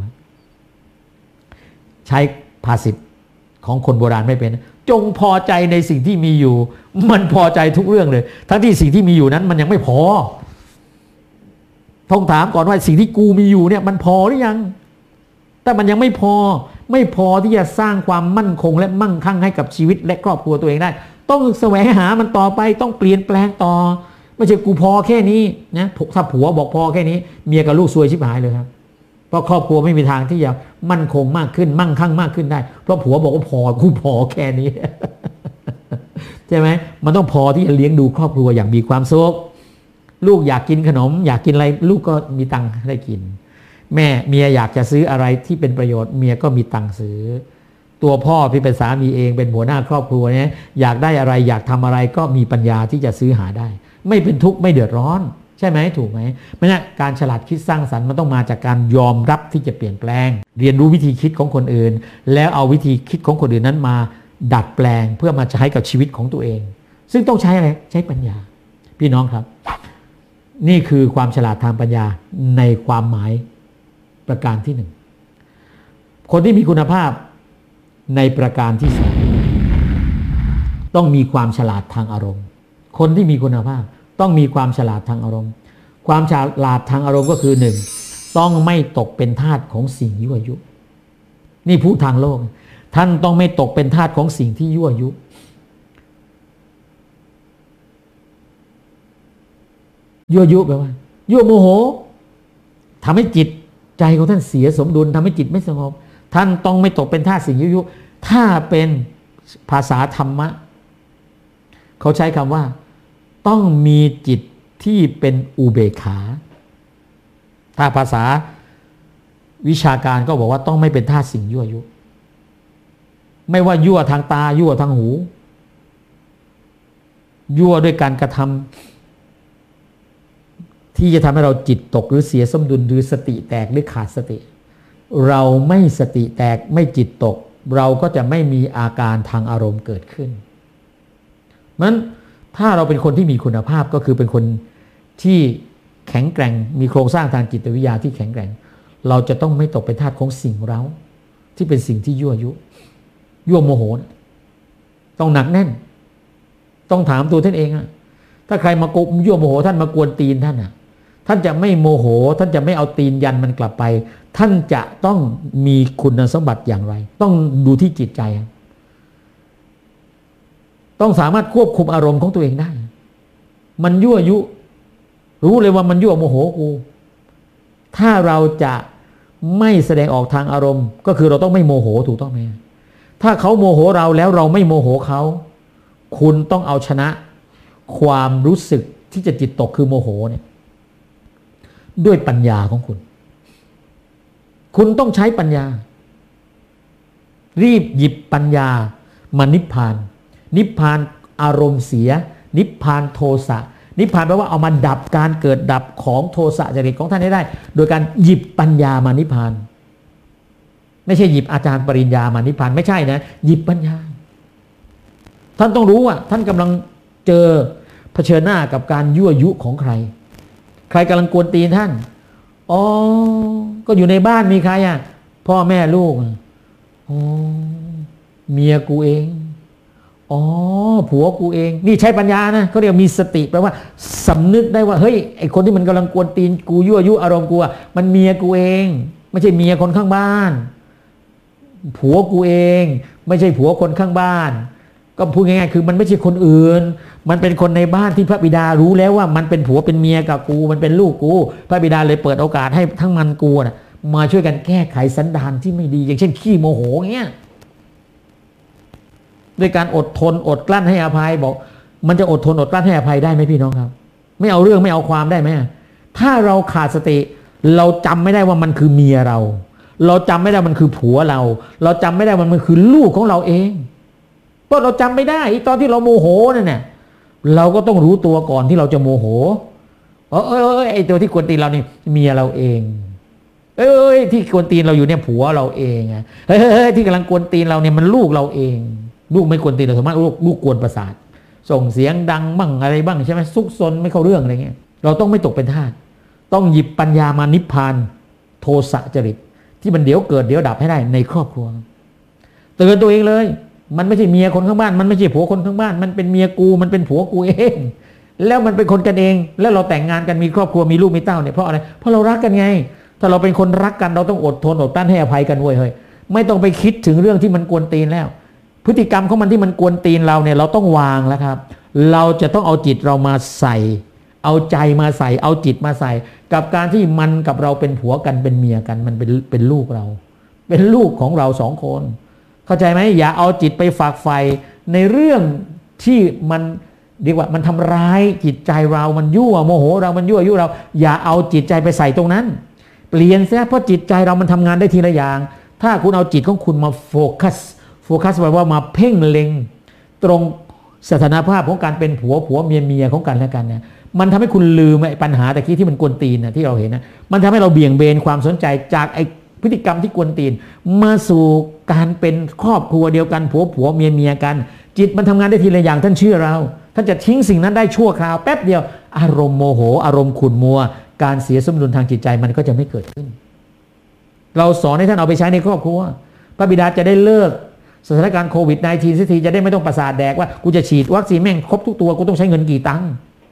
ใช้ภาษิตของคนโบราณไม่เป็นจงพอใจในสิ่งที่มีอยู่มันพอใจทุกเรื่องเลยทั้งที่สิ่งที่มีอยู่นั้นมันยังไม่พอต้องถามก่อนว่าสิ่งที่กูมีอยู่เนี่ยมันพอหรือยังแต่มันยังไม่พอไม่พอที่จะสร้างความมั่นคงและมั่งคั่งให้กับชีวิตและครอบครัวตัวเองได้ต้องแสวงหามันต่อไปต้องเปลี่ยนแปลงต่อไม่ใช่กูพอแค่นี้นะถ้าผัวบอกพอแค่นี้เมียกับลูกซวยชิบหายเลยครับเพราะครอบครัวไม่มีทางที่จะมั่นคงมากขึ้นมั่งคั่งมากขึ้นได้เพราะผัวบอกว่าพอกูพอแค่นี้ ใช่ไหมมันต้องพอที่จะเลี้ยงดูครอบครัวอย่างมีความสุขลูกอยากกินขนมอยากกินอะไรลูกก็มีตังค์ได้กินแม่เมียอยากจะซื้ออะไรที่เป็นประโยชน์เมียก็มีตังค์ซื้อตัวพ่อที่เป็นสามีเองเป็นหัวหน้าครอบครัวเนี่ยอยากได้อะไรอยากทำอะไรก็มีปัญญาที่จะซื้อหาได้ไม่เป็นทุกข์ไม่เดือดร้อนใช่ไหมถูกไหมเพราะฉะนั้นการฉลาดคิดสร้างสรรค์มันต้องมาจากการยอมรับที่จะเปลี่ยนแปลงเรียนรู้วิธีคิดของคนอื่นแล้วเอาวิธีคิดของคนอื่นนั้นมาดัดแปลงเพื่อมาใช้กับชีวิตของตัวเองซึ่งต้องใช้อะไรใช้ปัญญาพี่น้องครับนี่คือความฉลาดทางปัญญาในความหมายประการที่หนึ่งคนที่มีคุณภาพในประการที่สองต้องมีความฉลาดทางอารมณ์คนที่มีคุณภาพต้องมีความฉลาดทางอารมณ์ความฉลาดทางอารมณ์ก็คือหนึ่งต้องไม่ตกเป็นทาสของสิ่งยั่วยุนี่พูดทางโลกท่านต้องไม่ตกเป็นทาสของสิ่งที่ยั่วยุยั่วยุแปลว่ายั่วโมโหทำให้จิตใจของท่านเสียสมดุลทำให้จิตไม่สงบท่านต้องไม่ตกเป็นทาสสิ่งยั่วยุถ้าเป็นภาษาธรรมะเขาใช้คำว่าต้องมีจิตที่เป็นอุเบกขาถ้าภาษาวิชาการก็บอกว่าต้องไม่เป็นทาสสิ่งยั่วยุไม่ว่ายั่วทางตายั่วทางหูยั่วด้วยการกระทำที่จะทำให้เราจิตตกหรือเสียสมดุลหรือสติแตกหรือขาดสติเราไม่สติแตกไม่จิตตกเราก็จะไม่มีอาการทางอารมณ์เกิดขึ้นนั้นถ้าเราเป็นคนที่มีคุณภาพก็คือเป็นคนที่แข็งแกร่งมีโครงสร้างทางจิตวิทยาที่แข็งแกร่งเราจะต้องไม่ตกเป็นทาสของสิ่งเร้าที่เป็นสิ่งที่ยั่วยุยั่วโมโหต้องหนักแน่นต้องถามตัวท่านเองอะถ้าใครมาโกยั่วโมโหท่านมากวนตีนท่านอะท่านจะไม่โมโหท่านจะไม่เอาตีนยันมันกลับไปท่านจะต้องมีคุณสมบัติอย่างไรต้องดูที่จิตใจต้องสามารถควบคุมอารมณ์ของตัวเองได้มันยั่วยุรู้เลยว่ามันยั่วโมโหกูถ้าเราจะไม่แสดงออกทางอารมณ์ก็คือเราต้องไม่โมโหถูกต้องไหมถ้าเขาโมโหเราแล้วเราไม่โมโหเขาคุณต้องเอาชนะความรู้สึกที่จะจิตตกคือโมโหเนี่ยด้วยปัญญาของคุณคุณต้องใช้ปัญญารีบหยิบปัญญามานิพพานนิพพานอารมณ์เสียนิพพานโทสะนิพพานแปลว่าเอามาดับการเกิดดับของโทสะจริตของท่านให้ได้โดยการหยิบปัญญามานิพพานไม่ใช่หยิบอาจารย์ปริญญามานิพพานไม่ใช่นะหยิบปัญญาท่านต้องรู้ว่าท่านกำลังเจอเผชิญหน้ากับการยั่วยุของใครใครกำลังกวนตีนท่านอ๋อก็อยู่ในบ้านมีใครอ่ะพ่อแม่ลูกอ๋อเมียกูเองอ๋อผัวกูเองนี่ใช้ปัญญานะเขาเรียกมีสติแปลว่าสำนึกได้ว่าเฮ้ยไอคนที่มันกำลังกวนตีนกูยั่วยุอารมณ์กูอ่ะมันเมียกูเองไม่ใช่เมียคนข้างบ้านผัวกูเองไม่ใช่ผัวคนข้างบ้านก็พูดง่ายๆคือมันไม่ใช่คนอื่นมันเป็นคนในบ้านที่พระบิดารู้แล้วว่ามันเป็นผัวเป็นเมียกับกูมันเป็นลูกกูพระบิดาเลยเปิดโอกาสให้ทั้งมันกูน่ะมาช่วยกันแก้ไขสันดานที่ไม่ดีอย่างเช่นขี้โมโหเงี้ยด้วยการอดทนอดกลั้นให้อภัยบอกมันจะอดทนอดกลั้นให้อภัยได้ไหมพี่น้องครับไม่เอาเรื่องไม่เอาความได้ไหมถ้าเราขาดสติเราจำไม่ได้ว่ามันคือเมียเราเราจำไม่ได้มันคือผัวเราเราจำไม่ได้ว่ามันคือลูกของเราเองเพราะเราจำไม่ได้ตอนที่เราโมโหนั่นแหละเราก็ต้องรู้ตัวก่อนที่เราจะโมโหเออเออไอตัวที่กวนตีนเรานี่เมียเราเองเอ้ยที่กวนตีนเราอยู่เนี่ยผัวเราเองอ่ะเฮ้ยที่กำลังกวนตีนเราเนี่ยมันลูกเราเองลูกไม่กวนตีนเราสมมติลูกลูกกวนประสาทส่งเสียงดังบ้างอะไรบ้างใช่ไหมซุกซนไม่เข้าเรื่องอะไรเงี้ยเราต้องไม่ตกเป็นทาสต้องหยิบปัญญามานิพพานโทสะจริตที่มันเดี๋ยวเกิดเดี๋ยวดับให้ได้ในครอบครัวเตือนตัวเองเลยมันไม่ใช่เมียคนข้างบ้านมันไม่ใช่ผัวคนข้างบ้านมันเป็นเมียกูมันเป็นผัวกูเองแล้วมันเป็นคนกันเองแล้วเราแต่งงานกันมีครอบครัวมีลูกมีเต้าเนี่ยเพราะอะไรเพราะเรารักกันไงถ้าเราเป็นคนรักกันเราต้องอดทนอดกลั้นให้อภัยกันเว้ยเฮ้ยไม่ต้องไปคิดถึงเรื่องที่มันกวนตีนแล้วพฤติกรรมของมันที่มันกวนตีนเราเนี่ยเราต้องวางแล้วครับเราจะต้องเอาจิตเรามาใส่เอาใจมาใส่เอาจิตมาใส่กับการที่มันกับเราเป็นผัวกันเป็นเมียกันมันเป็นเป็นลูกเราเป็นลูกของเราสองคนเข้าใจไหมอย่าเอาจิตไปฝากไฟในเรื่องที่มันเรียกว่ามันทำร้ายจิตใจเรามันยั่วโมโหเรามันยั่วยุเราอย่าเอาจิตใจไปใส่ตรงนั้นเปลี่ยนซะเพราะจิตใจเรามันทำงานได้ทีละอย่างถ้าคุณเอาจิตของคุณมาโฟกัสโฟกัสแปลว่ามาเพ่งเล็งตรงสถานภาพของการเป็นผัวผัวเมียเมียของกันและกันเนี่ยมันทำให้คุณลืมไอ้ปัญหาตะกี้ที่มันกวนตีนนะที่เราเห็นนะมันทำให้เราเบี่ยงเบนความสนใจจากไอ้พฤติกรรมที่กวนตีนมาสู่การเป็นครอบครัวเดียวกันผัวผัวเมียเมียกันจิตมันทำงานได้ทีละอย่างท่านเชื่อเราท่านจะทิ้งสิ่งนั้นได้ชั่วคราวแป๊บเดียวอารมณ์โมโหอารมณ์ขุ่นมัวการเสียสมดุลทางจิตใจมันก็จะไม่เกิดขึ้นเราสอนให้ท่านเอาไปใช้ในครอบครัวพระบิดาจะได้เลิกสถานการณ์โควิด สิบเก้า สักทีจะได้ไม่ต้องประสาทแดกว่ากูจะฉีดวัคซีนแม่งครบทุกตัวกูต้องใช้เงินกี่ตังค์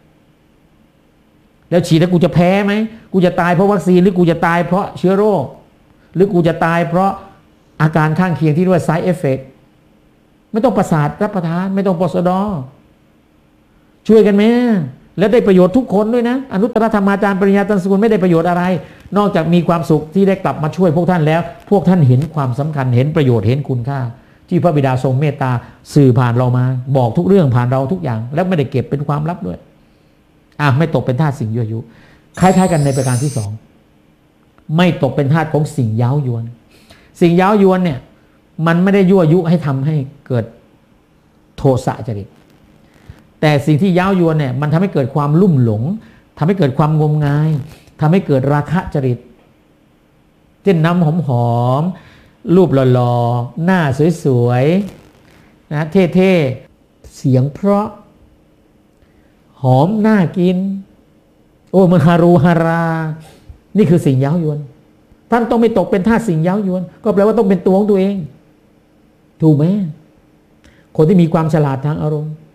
แล้วฉีดแล้วกูจะแพ้ไหมกูจะตายเพราะวัคซีนหรือกูจะตายเพราะเชื้อโรคหรือกูจะตายเพราะอาการข้างเคียงที่เรียกว่า side effect ไม่ต้องประสาทรับประทานไม่ต้องปสดช่วยกันไหมและได้ประโยชน์ทุกคนด้วยนะอนุตตรธรรมาจารย์ปริญญาตันสกุลไม่ได้ประโยชน์อะไรนอกจากมีความสุขที่ได้กลับมาช่วยพวกท่านแล้วพวกท่านเห็นความสำคัญเห็นประโยชน์เห็นคุณค่าที่พระบิดาทรงเมตตาสื่อผ่านเรามาบอกทุกเรื่องผ่านเราทุกอย่างแล้วไม่ได้เก็บเป็นความลับด้วยอ่ะไม่ตกเป็นทาสสิ่งยั่วยุคล้ายๆกันในประการที่สองไม่ตกเป็นทาสของสิ่งเย้ายวนสิ่งเย้ายวนเนี่ยมันไม่ได้ยั่วยุให้ทำให้เกิดโทสะจริตแต่สิ่งที่เย้ายวนเนี่ยมันทำให้เกิดความลุ่มหลงทำให้เกิดความงมงายทำให้เกิดราคะจริตเช่นน้ำหอมๆรูปหล่อๆหน้าสวยๆนะเท่ๆเสียงเพราะหอมน่ากินโอ้มันฮารูฮารานี่คือสิ่งเย้ายวนท่านต้องไม่ตกเป็นทาสสิ่งเย้ายวนก็แปลว่าต้องเป็นตัวของตัวเองถูกไหมคนที่มีความฉลาดทางอารมณ์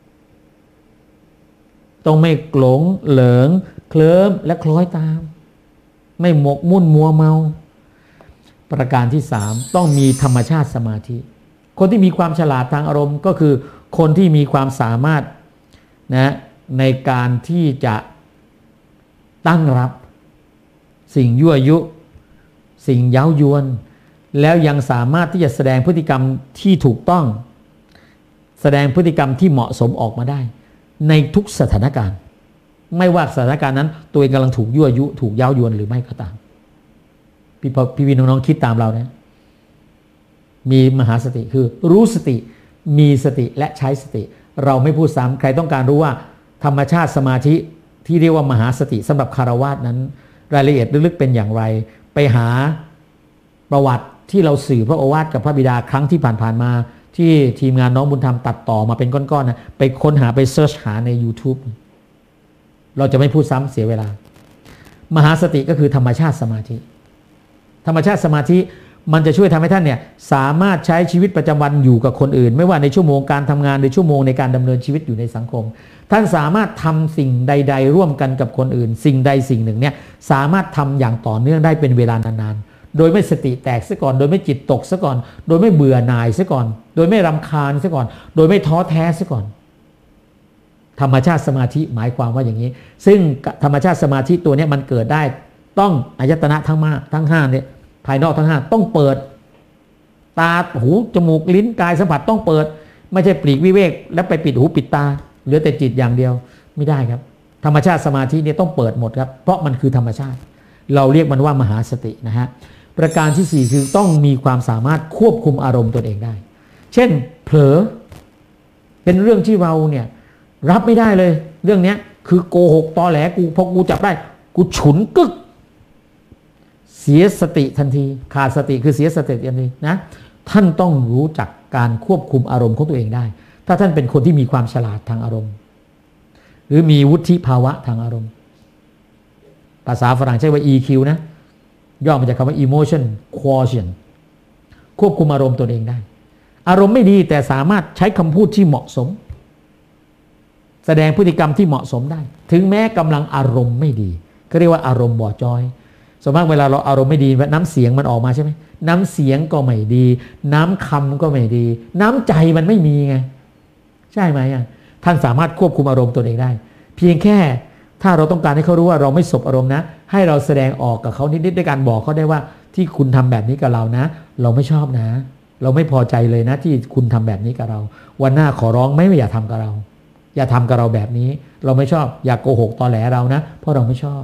ต้องไม่หลงเหลิงเคลิ้มและคล้อยตามไม่หมกมุ่นมัวเมาประการที่สามต้องมีธรรมชาติสมาธิคนที่มีความฉลาดทางอารมณ์ก็คือคนที่มีความสามารถนะในการที่จะตั้งรับสิ่งยั่วยุสิ่งเย้ายวนแล้วยังสามารถที่จะแสดงพฤติกรรมที่ถูกต้องแสดงพฤติกรรมที่เหมาะสมออกมาได้ในทุกสถานการณ์ไม่ว่าสถานการณ์นั้นตัวเองกำลังถูกยั่วยุถูกเย้ายวนหรือไม่ก็ตามพี่พี่พี่น้องๆคิดตามเรานะมีมหาสติคือรู้สติมีสติและใช้สติเราไม่พูดซ้ำใครต้องการรู้ว่าธรรมชาติสมาธิที่เรียกว่ามหาสติสำหรับคฤหัสถ์นั้นรายละเอียดลึกๆเป็นอย่างไรไปหาประวัติที่เราสื่อพระโอวาทกับพระบิดาครั้งที่ผ่านๆมาที่ทีมงานน้องบุญธรรมตัดต่อมาเป็นก้อนๆนะไปค้นหาไปเสิร์ชหาใน YouTube เราจะไม่พูดซ้ำเสียเวลามหาสติก็คือธรรมชาติสมาธิธรรมชาติสมาธิมันจะช่วยทำให้ท่านเนี่ยสามารถใช้ชีวิตประจำวันอยู่กับคนอื่นไม่ว่าในชั่วโมงการทำงานในชั่วโมงในการดำเนินชีวิตอยู่ในสังคมท่านสามารถทำสิ่งใดๆร่วมกันกับคนอื่นสิ่งใดสิ่งหนึ่งเนี่ยสามารถทำอย่างต่อเนื่องได้เป็นเวลานานๆโดยไม่สติแตกซะก่อนโดยไม่จิตตกซะก่อนโดยไม่เบื่อหน่ายซะก่อนโดยไม่รำคาญซะก่อนโดยไม่ท้อแท้ซะก่อนธรรมชาติสมาธิหมายความว่าอย่างนี้ซึ่งธรรมชาติสมาธิตัวนี้มันเกิดได้ต้องอายตนะทั้งห้าทั้งห้าเนี่ยภายนอกทั้งห้าต้องเปิดตาหูจมูกลิ้นกายสัมผัสต้องเปิดไม่ใช่ปลีกวิเวกแล้วไปปิดหูปิดตาเหลือแต่จิตอย่างเดียวไม่ได้ครับธรรมชาติสมาธิเนี่ยต้องเปิดหมดครับเพราะมันคือธรรมชาติเราเรียกมันว่ามหาสตินะฮะประการที่สี่คือต้องมีความสามารถควบคุมอารมณ์ตนเองได้เช่นเผลอเป็นเรื่องที่เราเนี่ยรับไม่ได้เลยเรื่องนี้คือโกหกตอแหลกูพอกูจับได้กูฉุนกึกเสียสติทันทีขาดสติคือเสียสติทันทีนะท่านต้องรู้จักการควบคุมอารมณ์ของตัวเองได้ถ้าท่านเป็นคนที่มีความฉลาดทางอารมณ์หรือมีวุฒิภาวะทางอารมณ์ภาษาฝรั่งใช้ว่า อี คิว นะย่อมาจากคำว่า emotion quotient ควบคุมอารมณ์ตนเองได้อารมณ์ไม่ดีแต่สามารถใช้คำพูดที่เหมาะสมแสดงพฤติกรรมที่เหมาะสมได้ถึงแม้กำลังอารมณ์ไม่ดีก็เรียกว่าอารมณ์บ่อจอยส่วนมากเวลาเราอารมณ์ไม่ดีน้ำเสียงมันออกมาใช่ไหมน้ำเสียงก็ไม่ดีน้ำคำก็ไม่ดีน้ำใจมันไม่มีไงใช่ไหมอ่ะท่านสามารถควบคุมอารมณ์ตนเองได้เพียงแค่ถ้าเราต้องการให้เขารู้ว่าเราไม่สบอารมณ์นะให้เราแสดงออกกับเขานิดๆด้วยการบอกเขาได้ว่าที่คุณทำแบบนี้กับเรานะเราไม่ชอบนะเราไม่พอใจเลยนะที่คุณทำแบบนี้กับเราวันหน้าขอร้องไม่อย่าทำกับเราอย่าทำกับเราแบบนี้เราไม่ชอบอย่าโกหกตอแหลเรานะเพราะเราไม่ชอบ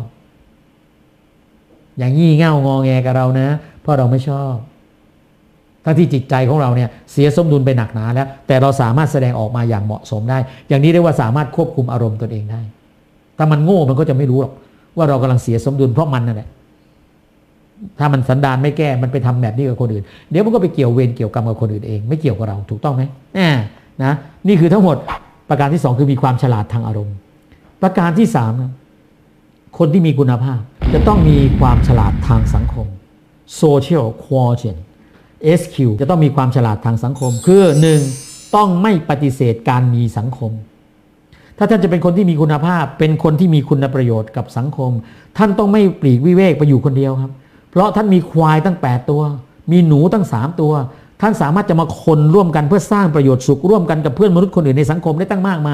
อย่างงี่เง่างอแงกับเรานะเพราะเราไม่ชอบทั้งที่จิตใจของเราเนี่ยเสียสมดุลไปหนักหนาแล้วแต่เราสามารถแสดงออกมาอย่างเหมาะสมได้อย่างนี้เรียกว่าสามารถควบคุมอารมณ์ตนเองได้ถ้ามันโง่มันก็จะไม่รู้หรอกว่าเรากำลังเสียสมดุลเพราะมันนั่นแหละถ้ามันสันดานไม่แก้มันไปทำแบบนี้กับคนอื่นเดี๋ยวมันก็ไปเกี่ยวเวรเกี่ยวกรรมกับคนอื่นเองไม่เกี่ยวกับเราถูกต้องไหมแน่นะนี่คือทั้งหมดประการที่สองคือมีความฉลาดทางอารมณ์ประการที่สามคนที่มีคุณภาพจะต้องมีความฉลาดทางสังคม social quotient เอส คิว จะต้องมีความฉลาดทางสังคมคือหนึ่งต้องไม่ปฏิเสธการมีสังคมถ้าท่านจะเป็นคนที่มีคุณภาพเป็นคนที่มีคุณประโยชน์กับสังคมท่านต้องไม่ปลีกวิเวกไปอยู่คนเดียวครับเพราะท่านมีควายตั้งแปดตัวมีหนูตั้งสามตัวท่านสามารถจะมาคนร่วมกันเพื่อสร้างประโยชน์สุขร่วมกันกับเพื่อนมนุษย์คนอื่นในสังคมได้ตั้งมากมาย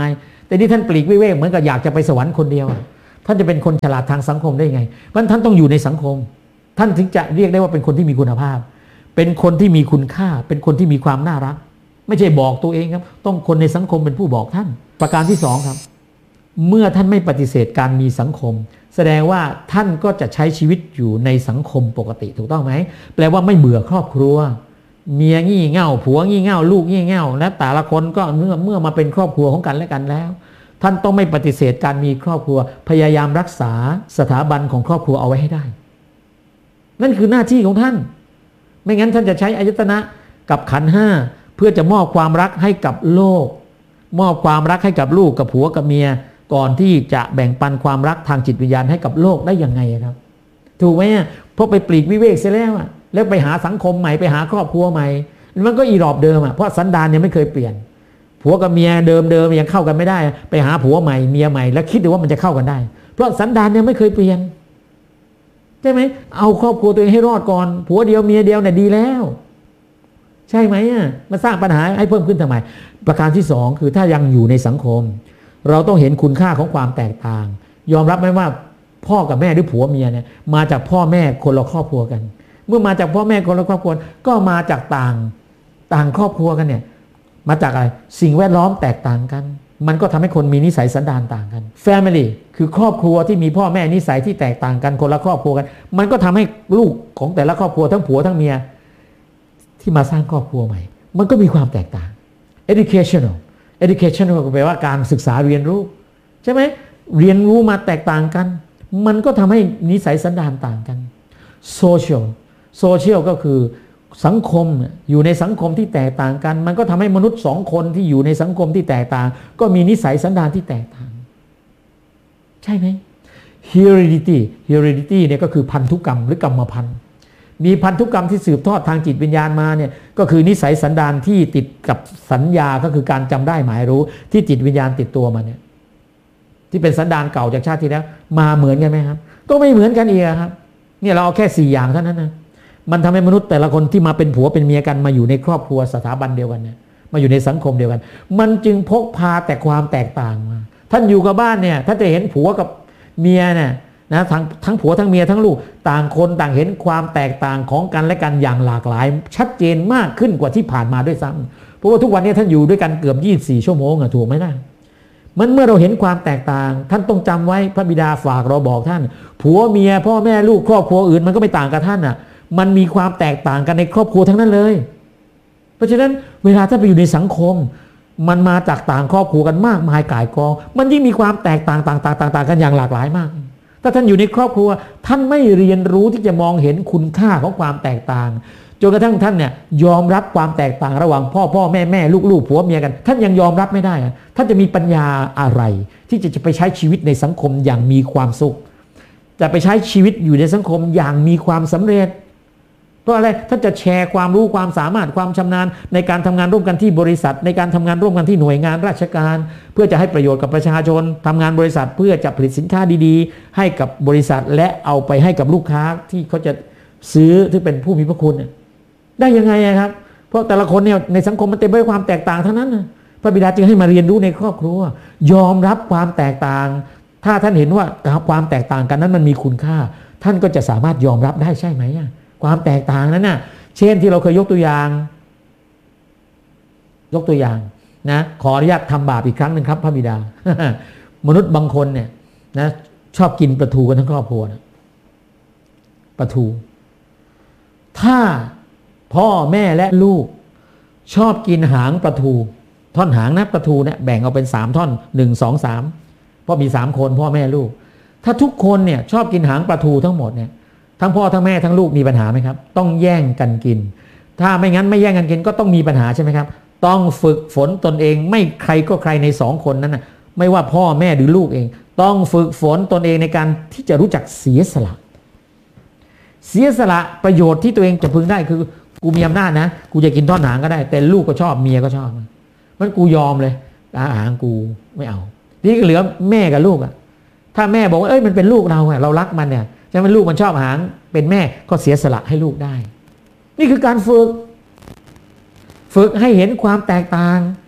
แต่นี่ท่านปลีกวิเวกเหมือนกับอยากจะไปสวรรค์คนเดียวท่านจะเป็นคนฉลาดทางสังคมได้ไงเพราะท่านต้องอยู่ในสังคมท่านถึงจะเรียกได้ว่าเป็นคนที่มีคุณภาพเป็นคนที่มีคุณค่าเป็นคนที่มีความน่ารักไม่ใช่บอกตัวเองครับต้องคนในสังคมเป็นผู้บอกท่านประการที่สองครับเมื่อท่านไม่ปฏิเสธการมีสังคมแสดงว่าท่านก็จะใช้ชีวิตอยู่ในสังคมปกติถูกต้องไหมแปลว่าไม่เบื่อครอบครัวเมียงี่เง่าผัวงี่เง่าลูกงี่เง่าและแต่ละคนก็เมื่อเมื่อมาเป็นครอบครัวของกันและกันแล้วท่านต้องไม่ปฏิเสธการมีครอบครัวพยายามรักษาสถาบันของครอบครัวเอาไว้ให้ได้นั่นคือหน้าที่ของท่านไม่งั้นท่านจะใช้อายตนะกับขันธ์ห้าเพื่อจะมอบความรักให้กับโลกมอบความรักให้กับลูกกับผัวกับเมียก่อนที่จะแบ่งปันความรักทางจิตวิญญาณให้กับโลกได้ยังไงครับถูกไหมเพราะไปปลีกวิเวกเสียแล้วอะแล้วไปหาสังคมใหม่ไปหาครอบครัวใหม่มันก็อีรอบเดิมอะเพราะสันดานยังไม่เคยเปลี่ยนผัวกับเมียเดิมเดิมยังเข้ากันไม่ได้ไปหาผัวใหม่เมียใหม่แล้วคิดดูว่ามันจะเข้ากันได้เพราะสันดานยังไม่เคยเปลี่ยนใช่ไหมเอาครอบครัวตัวเองให้รอดก่อนผัวเดียวเมียเดียวเนี่ยดีแล้วใช่ไหมอ่ะมาสร้างปัญหาให้เพิ่มขึ้นทำไมประการที่สองคือถ้ายังอยู่ในสังคมเราต้องเห็นคุณค่าของความแตกต่างยอมรับไหมว่าพ่อกับแม่หรือผัวเมียเนี่ยมาจากพ่อแม่คนละครอบครัวกันเมื่อมาจากพ่อแม่คนละครอบครัวก็มาจากต่างต่างครอบครัวกันเนี่ยมาจากอะไรสิ่งแวดล้อมแตกต่างกันมันก็ทำให้คนมีนิสัยสันดานต่างกัน Family คือครอบครัวที่มีพ่อแม่นิสัยที่แตกต่างกันคนละครอบครัวกันมันก็ทำให้ลูกของแต่ละครอบครัวทั้งผัวทั้งเมียที่มาสร้างครอบครัวใหม่มันก็มีความแตกต่าง educational educational ก็แปลว่าการศึกษาเรียนรู้ใช่ไหมเรียนรู้มาแตกต่างกันมันก็ทำให้นิสัยสันดานต่างกัน social social ก็คือสังคมอยู่ในสังคมที่แตกต่างกันมันก็ทำให้มนุษย์สองคนที่อยู่ในสังคมที่แตกต่างก็มีนิสัยสันดานที่แตกต่างใช่ไหม heredity heredity เนี่ยก็คือพันธุกรรมหรือกรรมพันธุ์มีพันธุกรรมที่สืบทอดทางจิตวิญญาณมาเนี่ยก็คือนิสัยสันดานที่ติดกับสัญญาก็คือการจำได้หมายรู้ที่จิตวิญญาณติดตัวมาเนี่ยที่เป็นสันดานเก่าจากชาติที่แล้วมาเหมือนกันไหมครับก็ไม่เหมือนกันอีกครับเนี่ยเราเอาแค่สี่อย่างเท่านั้นนะมันทำให้มนุษย์แต่ละคนที่มาเป็นผัวเป็นเมียกันมาอยู่ในครอบครัวสถาบันเดียวกันเนี่ยมาอยู่ในสังคมเดียวกันมันจึงพกพาแต่ความแตกต่างมาท่านอยู่กับบ้านเนี่ยท่านจะเห็นผัวกับเมียเนี่ยนะทั้งทั้งผัวทั้งเมียทั้งลูกต่างคนต่างเห็นความแตกต่างของกันและกันอย่างหลากหลายชัดเจนมากขึ้นกว่าที่ผ่านมาด้วยซ้ำเพราะว่าทุกวันนี้ท่านอยู่ด้วยกันเกือบยี่สิบสี่ชั่วโมงอะถูกไหมนะมันเมื่อเราเห็นความแตกต่างท่านต้องจำไว้พระบิดาฝากเราบอกท่านผัวเมียพ่อแม่ลูกครอบครัวอื่นมันก็ไม่ต่างกับท่านอะมันมีความแตกต่างกันในครอบครัวทั้งนั้นเลยเพราะฉะนั้นเวลาท่านไปอยู่ในสังคมมันมาจากต่างครอบครัวกันมากมายก่ายกองมันยิ่งมีความแตกต่างต่างต่างต่างกันอย่างหลากหลายมากถ้าท่านอยู่ในครอบครัวท่านไม่เรียนรู้ที่จะมองเห็นคุณค่าของความแตกต่างจนกระทั่งท่านเนี่ยยอมรับความแตกต่างระหว่างพ่อพ่อแม่แม่ลูกลูกผัวเมียกันท่านยังยอมรับไม่ได้ท่านจะมีปัญญาอะไรที่จะไปใช้ชีวิตในสังคมอย่างมีความสุขจะไปใช้ชีวิตอยู่ในสังคมอย่างมีความสำเร็จเพราะอะไรท่านจะแชร์ความรู้ความสามารถความชำนาญในการทำงานร่วมกันที่บริษัทในการทำงานร่วมกันที่หน่วยงานราชการเพื่อจะให้ประโยชน์กับประชาชนทำงานบริษัทเพื่อจะผลิตสินค้าดีๆให้กับบริษัทและเอาไปให้กับลูกค้าที่เขาจะซื้อที่เป็นผู้มีพระคุณได้ยังไงครับเพราะแต่ละคนเนี่ยในสังคมมันเต็มไปด้วยความแตกต่างทั้งนั้นพระบิดาจึงให้มาเรียนรู้ในครอบครัวยอมรับความแตกต่างถ้าท่านเห็นว่าความแตกต่างกันนั้นมันมีคุณค่าท่านก็จะสามารถยอมรับได้ใช่ไหมความแตกต่างนั้นน่ะเช่นที่เราเคยยกตัวอย่างยกตัวอย่างนะขออนุญาตทำบาปอีกครั้งหนึ่งครับพระบิดา มนุษย์บางคนเนี่ยนะชอบกินปลาทูกันทั้งครอบครัวนะปลาทูถ้าพ่อแม่และลูกชอบกินหางปลาทูท่อนหางนะปลาทูเนี่ยแบ่งเอาเป็นสามท่อนหนึ่งสองสามเพราะมีสามคนพ่อแม่ลูกถ้าทุกคนเนี่ยชอบกินหางปลาทูทั้งหมดเนี่ยทั้งพ่อทั้งแม่ทั้งลูกมีปัญหาไหมครับต้องแย่งกันกินถ้าไม่งั้นไม่แย่งกันกินก็ต้องมีปัญหาใช่ไหมครับต้องฝึกฝนตนเองไม่ใครก็ใครในสองคนนั้นนะไม่ว่าพ่อแม่หรือลูกเองต้องฝึกฝนตนเองในการที่จะรู้จักเสียสละเสียสละประโยชน์ที่ตัวเองจะพึงได้คือกูมีอำนาจนะกูจะกินท่อนหางก็ได้แต่ลูกก็ชอบเมียก็ชอบมันกูยอมเลยอาหารกูไม่เอานี่เหลือแม่กับลูกอะถ้าแม่บอกว่าเอ้ยมันเป็นลูกเราอะเรารักมันเนี่ยใช่ไหมลูกมันชอบอาหารเป็นแม่ก็เสียสละให้ลูกได้นี่คือการฝึกฝึกให้เห็นความแตกต่าง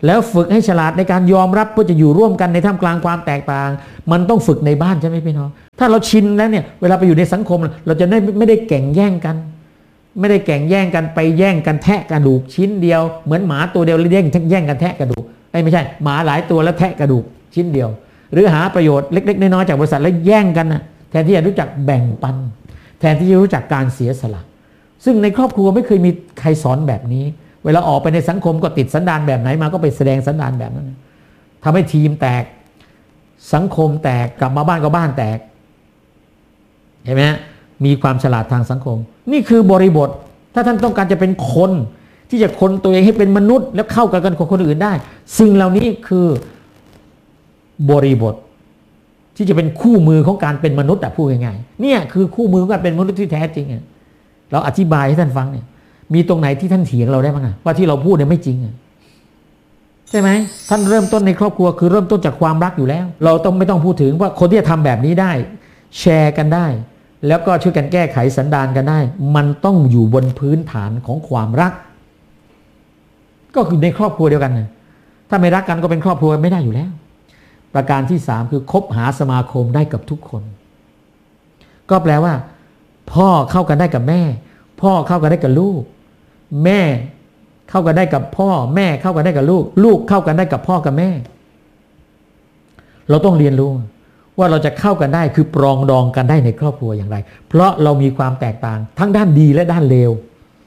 แล้วฝึกให้ฉลาดในการยอมรับเพื่อจะอยู่ร่วมกันในท่ามกลางความแตกต่างมันต้องฝึกในบ้านใช่ไหมพี่น้องถ้าเราชินแล้วเนี่ยเวลาไปอยู่ในสังคมเราจะได้ไม่ได้แข่งแย่งกันไม่ได้แข่งแย่งกันไปแย่งกันแทะกระดูกชิ้นเดียวเหมือนหมาตัวเดียวแล้วแย่งแย่งกันแทะกระดูกไม่ใช่หมาหลายตัวแล้วแทะกระดูกชิ้นเดียวหรือหาประโยชน์เล็กๆน้อยๆจากบริษัทแล้วแย่งกันนะแทนที่จะรู้จักแบ่งปันแทนที่จะรู้จักการเสียสละซึ่งในครอบครัวไม่เคยมีใครสอนแบบนี้เวลาออกไปในสังคมก็ติดสันดานแบบไหนมาก็ไปแสดงสันดานแบบนั้นทำให้ทีมแตกสังคมแตกกลับมาบ้านก็บ้านแตกเห็นไหมมีความฉลาดทางสังคมนี่คือบริบทถ้าท่านต้องการจะเป็นคนที่จะคนตัวเองให้เป็นมนุษย์แล้วเข้ากันกับคนอื่นได้สิ่งเหล่านี้คือบริบทที่จะเป็นคู่มือของการเป็นมนุษย์อะพูดง่ายๆเนี่ยคือคู่มือของการเป็นมนุษย์ที่แท้จริงอะเราอธิบายให้ท่านฟังเนี่ยมีตรงไหนที่ท่านเถียงเราได้บ้างอะว่าที่เราพูดเนี่ยไม่จริงอะใช่ไหมท่านเริ่มต้นในครอบครัวคือเริ่มต้นจากความรักอยู่แล้วเราต้องไม่ต้องพูดถึงว่าคนที่จะทำแบบนี้ได้แชร์กันได้แล้วก็ช่วยกันแก้ไขสันดานกันได้มันต้องอยู่บนพื้นฐานของความรักก็คือในครอบครัวเดียวกันนะถ้าไม่รักกันก็เป็นครอบครัวไม่ได้อยู่แล้วประการที่สามคือคบหาสมาคมได้กับทุกคนก็แปลว่าพ่อเข้ากันได้กับแม่พ่อเข้ากันได้กับลูกแม่เข้ากันได้กับพ่อแม่เข้ากันได้กับลูกลูกเข้ากันได้กับพ่อกับแม่เราต้องเรียนรู้ว่าเราจะเข้ากันได้คือปรองดองกันได้ในครอบครัวอย่างไรเพราะเรามีความแตกต่างทั้งด้านดีและด้านเลว